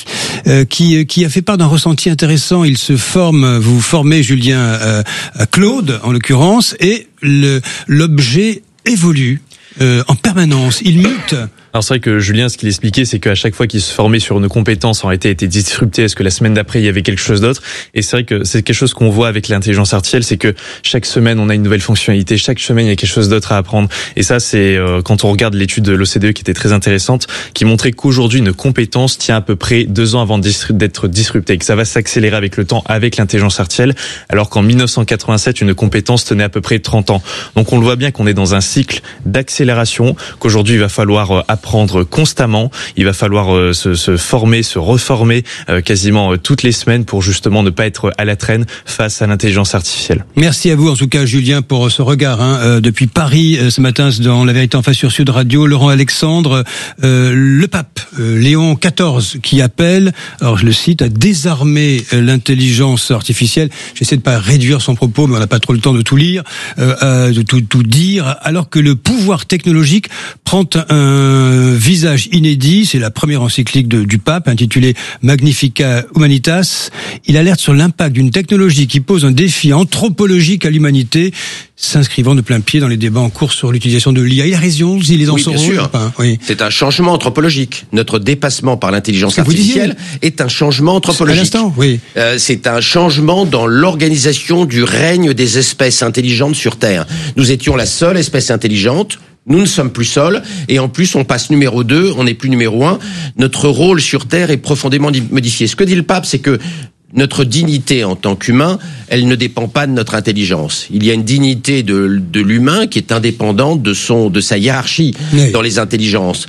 qui a fait part d'un ressenti intéressant. Il se forme, vous formez Julien, Claude en l'occurrence, et l'objet évolue en permanence, il mute. Alors c'est vrai que Julien, ce qu'il expliquait, c'est qu'à chaque fois qu'il se formait sur une compétence, en réalité, était disrupté. Est-ce que la semaine d'après, il y avait quelque chose d'autre? Et c'est vrai que c'est quelque chose qu'on voit avec l'intelligence artificielle, c'est que chaque semaine, on a une nouvelle fonctionnalité. Chaque semaine, il y a quelque chose d'autre à apprendre. Et ça, c'est quand on regarde l'étude de l'OCDE qui était très intéressante, qui montrait qu'aujourd'hui, une compétence tient à peu près 2 ans avant d'être disruptée, que ça va s'accélérer avec le temps, avec l'intelligence artificielle, alors qu'en 1987, une compétence tenait à peu près 30 ans. Donc on le voit bien qu'on est dans un cycle d'accélération, qu'aujourd'hui, il va falloir apprendre constamment, il va falloir se former, se reformer quasiment toutes les semaines pour justement ne pas être à la traîne face à l'intelligence artificielle. Merci à vous en tout cas Julien pour ce regard depuis Paris ce matin dans La Vérité en face sur Sud Radio. Laurent Alexandre, le pape Léon XIV qui appelle, alors je le cite, à désarmer l'intelligence artificielle. J'essaie de pas réduire son propos, mais on n'a pas trop le temps de tout lire, de tout dire, alors que le pouvoir technologique prend un visage inédit. C'est la première encyclique du pape intitulée Magnificat Humanitas. Il alerte sur l'impact d'une technologie qui pose un défi anthropologique à l'humanité, s'inscrivant de plein pied dans les débats en cours sur l'utilisation de l'IA. Il a raison, ils en sauront. Bien sûr. Oui. C'est un changement anthropologique. Notre dépassement par l'intelligence artificielle est un changement anthropologique. À l'instant, oui. C'est un changement dans l'organisation du règne des espèces intelligentes sur Terre. Nous étions la seule espèce intelligente. Nous ne sommes plus seuls, et en plus on passe numéro 2, on n'est plus numéro 1. Notre rôle sur Terre est profondément modifié. Ce que dit le pape, c'est que notre dignité en tant qu'humain, elle ne dépend pas de notre intelligence. Il y a une dignité de l'humain qui est indépendante de sa hiérarchie dans les intelligences.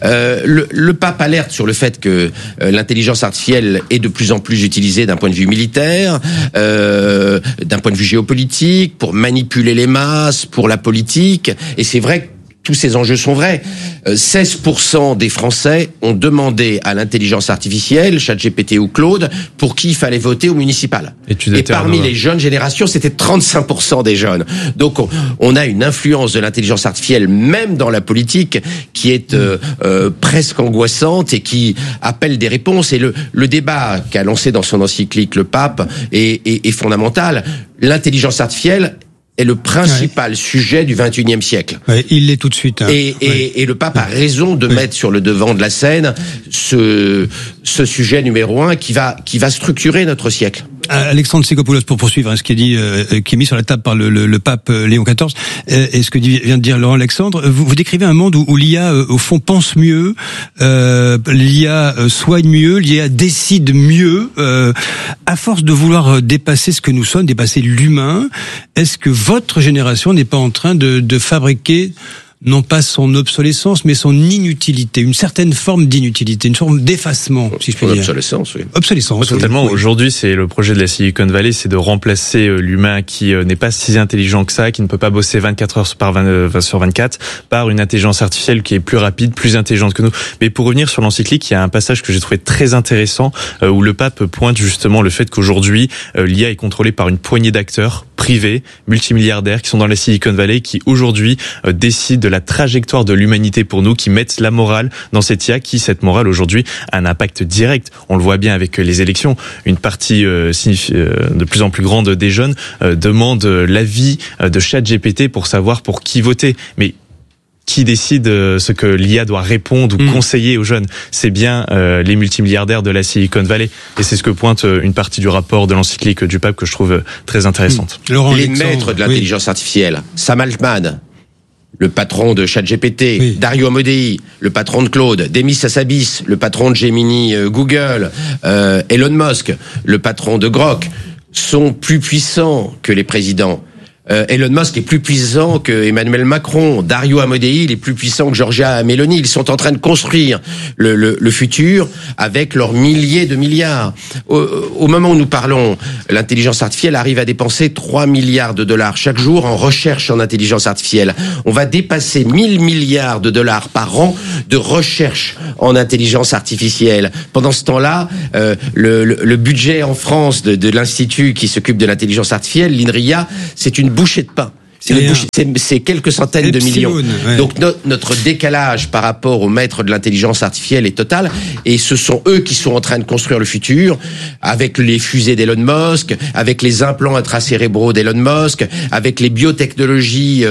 Le pape alerte sur le fait que l'intelligence artificielle est de plus en plus utilisée d'un point de vue militaire, d'un point de vue géopolitique, pour manipuler les masses, pour la politique, et c'est vrai que tous ces enjeux sont vrais. 16% des Français ont demandé à l'intelligence artificielle, ChatGPT ou Claude, pour qui il fallait voter au municipal. Et parmi les jeunes générations, c'était 35% des jeunes. Donc on a une influence de l'intelligence artificielle, même dans la politique, qui est presque angoissante et qui appelle des réponses. Et le débat qu'a lancé dans son encyclique le pape est fondamental. L'intelligence artificielle est le principal sujet du XXIe siècle. Ouais, il l'est tout de suite. Et le pape a raison de mettre sur le devant de la scène ce sujet numéro 1 qui va structurer notre siècle. Alexandre Tsikopoulos, pour poursuivre ce qui est dit, qui est mis sur la table par le pape Léon XIV, et ce que vient de dire Laurent Alexandre, vous décrivez un monde où l'IA au fond pense mieux, l'IA soigne mieux, l'IA décide mieux, à force de vouloir dépasser ce que nous sommes, dépasser l'humain. Est-ce que votre génération n'est pas en train de fabriquer non pas son obsolescence, mais son inutilité, une certaine forme d'inutilité, une forme d'effacement, si je puis dire. Obsolescence, oui. Obsolescence. Totalement. Oui. Aujourd'hui, c'est le projet de la Silicon Valley, c'est de remplacer l'humain qui n'est pas si intelligent que ça, qui ne peut pas bosser 24 heures sur 24, par une intelligence artificielle qui est plus rapide, plus intelligente que nous. Mais pour revenir sur l'encyclique, il y a un passage que j'ai trouvé très intéressant où le pape pointe justement le fait qu'aujourd'hui, l'IA est contrôlée par une poignée d'acteurs privés, multimilliardaires, qui sont dans la Silicon Valley, qui aujourd'hui décident de la trajectoire de l'humanité pour nous, qui mettent la morale dans cette IA, cette morale aujourd'hui a un impact direct. On le voit bien avec les élections. Une partie de plus en plus grande des jeunes demande l'avis de ChatGPT pour savoir pour qui voter. Mais qui décide ce que l'IA doit répondre ou conseiller aux jeunes? C'est bien les multimilliardaires de la Silicon Valley. Et c'est ce que pointe une partie du rapport de l'encyclique du pape que je trouve très intéressante. Les maîtres de l'intelligence artificielle, Sam Altman, le patron de ChatGPT, Dario Amodei, le patron de Claude, Demis Hassabis, le patron de Gemini Google, Elon Musk, le patron de Grok, sont plus puissants que les présidents. Elon Musk est plus puissant que Emmanuel Macron. Dario Amodei, il est plus puissant que Giorgia Meloni. Ils sont en train de construire le futur avec leurs milliers de milliards. Au moment où nous parlons, l'intelligence artificielle arrive à dépenser 3 milliards de dollars chaque jour en recherche en intelligence artificielle. On va dépasser 1000 milliards de dollars par an de recherche en intelligence artificielle. Pendant ce temps-là, le budget en France de l'institut qui s'occupe de l'intelligence artificielle, l'INRIA, c'est une bouchée de pain. C'est quelques centaines de millions. Ouais. Donc notre décalage par rapport aux maîtres de l'intelligence artificielle est total. Et ce sont eux qui sont en train de construire le futur, avec les fusées d'Elon Musk, avec les implants intracérébraux d'Elon Musk, avec les biotechnologies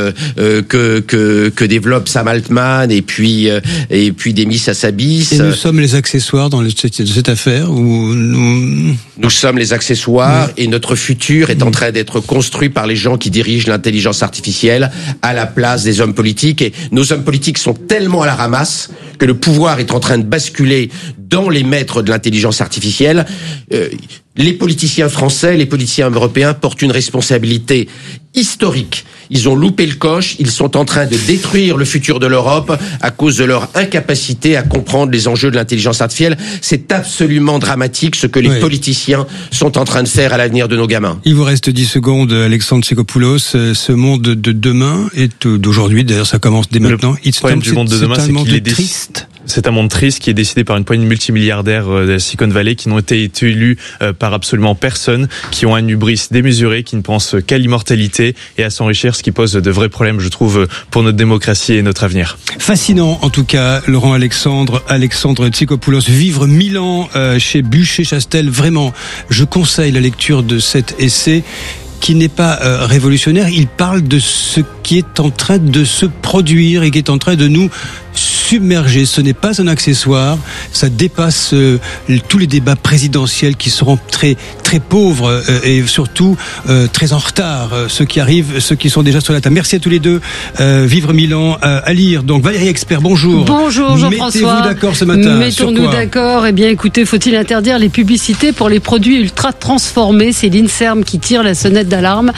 que développe Sam Altman et puis Demis Hassabis. Et nous sommes les accessoires dans cette affaire où nous sommes les accessoires et notre futur est en train d'être construit par les gens qui dirigent l'intelligence artificielle à la place des hommes politiques. Et nos hommes politiques sont tellement à la ramasse que le pouvoir est en train de basculer dans les maîtres de l'intelligence artificielle. Les politiciens français, les politiciens européens portent une responsabilité historique. Ils ont loupé le coche, ils sont en train de détruire le futur de l'Europe à cause de leur incapacité à comprendre les enjeux de l'intelligence artificielle. C'est absolument dramatique ce que les politiciens sont en train de faire à l'avenir de nos gamins. Il vous reste 10 secondes, Alexandre Tsikopoulos. Ce monde de demain et d'aujourd'hui, d'ailleurs ça commence dès maintenant. Le problème du monde de demain, c'est qu'il est triste. C'est un monde triste qui est décidé par une poignée de multimilliardaires de la Silicon Valley qui n'ont été élus par absolument personne, qui ont un hubris démesuré, qui ne pensent qu'à l'immortalité et à s'enrichir, ce qui pose de vrais problèmes, je trouve, pour notre démocratie et notre avenir. Fascinant, en tout cas, Laurent Alexandre Tsikopoulos. Vivre 1000 ans chez Buchet-Chastel. Vraiment, je conseille la lecture de cet essai qui n'est pas révolutionnaire. Il parle de ce qui est en train de se produire et qui est en train de nous submerger. Ce n'est pas un accessoire, ça dépasse tous les débats présidentiels qui seront très très pauvres et surtout très en retard. Ceux qui arrivent, ceux qui sont déjà sur la table. Merci à tous les deux. Vivre 1000 ans à lire. Donc Valérie Expert, bonjour. Bonjour Jean-François. Mettez-vous d'accord ce matin. Mettons-nous d'accord. Eh bien écoutez, faut-il interdire les publicités pour les produits ultra transformés? C'est l'INSERM qui tire la sonnette d'alarme.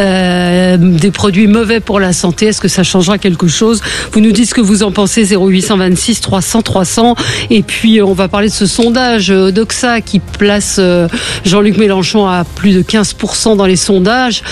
Des produits mauvais pour la santé. Est-ce que ça changera quelque chose? Vous nous dites ce que vous en pensez. 0826 300 300. Et puis on va parler de ce sondage Doxa qui place Jean-Luc Mélenchon à plus de 15% dans les sondages.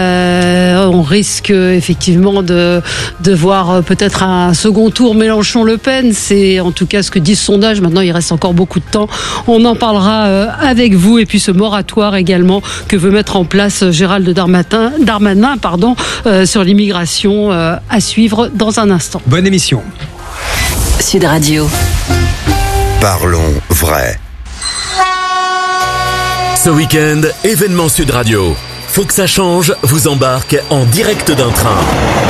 On risque effectivement de voir peut-être un second tour Mélenchon-Le Pen. C'est en tout cas ce que dit ce sondage. Maintenant il reste encore beaucoup de temps. On en parlera avec vous. Et puis ce moratoire également que veut mettre en place Gérald Darmanin sur l'immigration à suivre dans un instant. Bonne émission. Sud Radio. Parlons vrai. Ce week-end, événement Sud Radio. Faut que ça change vous embarque en direct d'un train.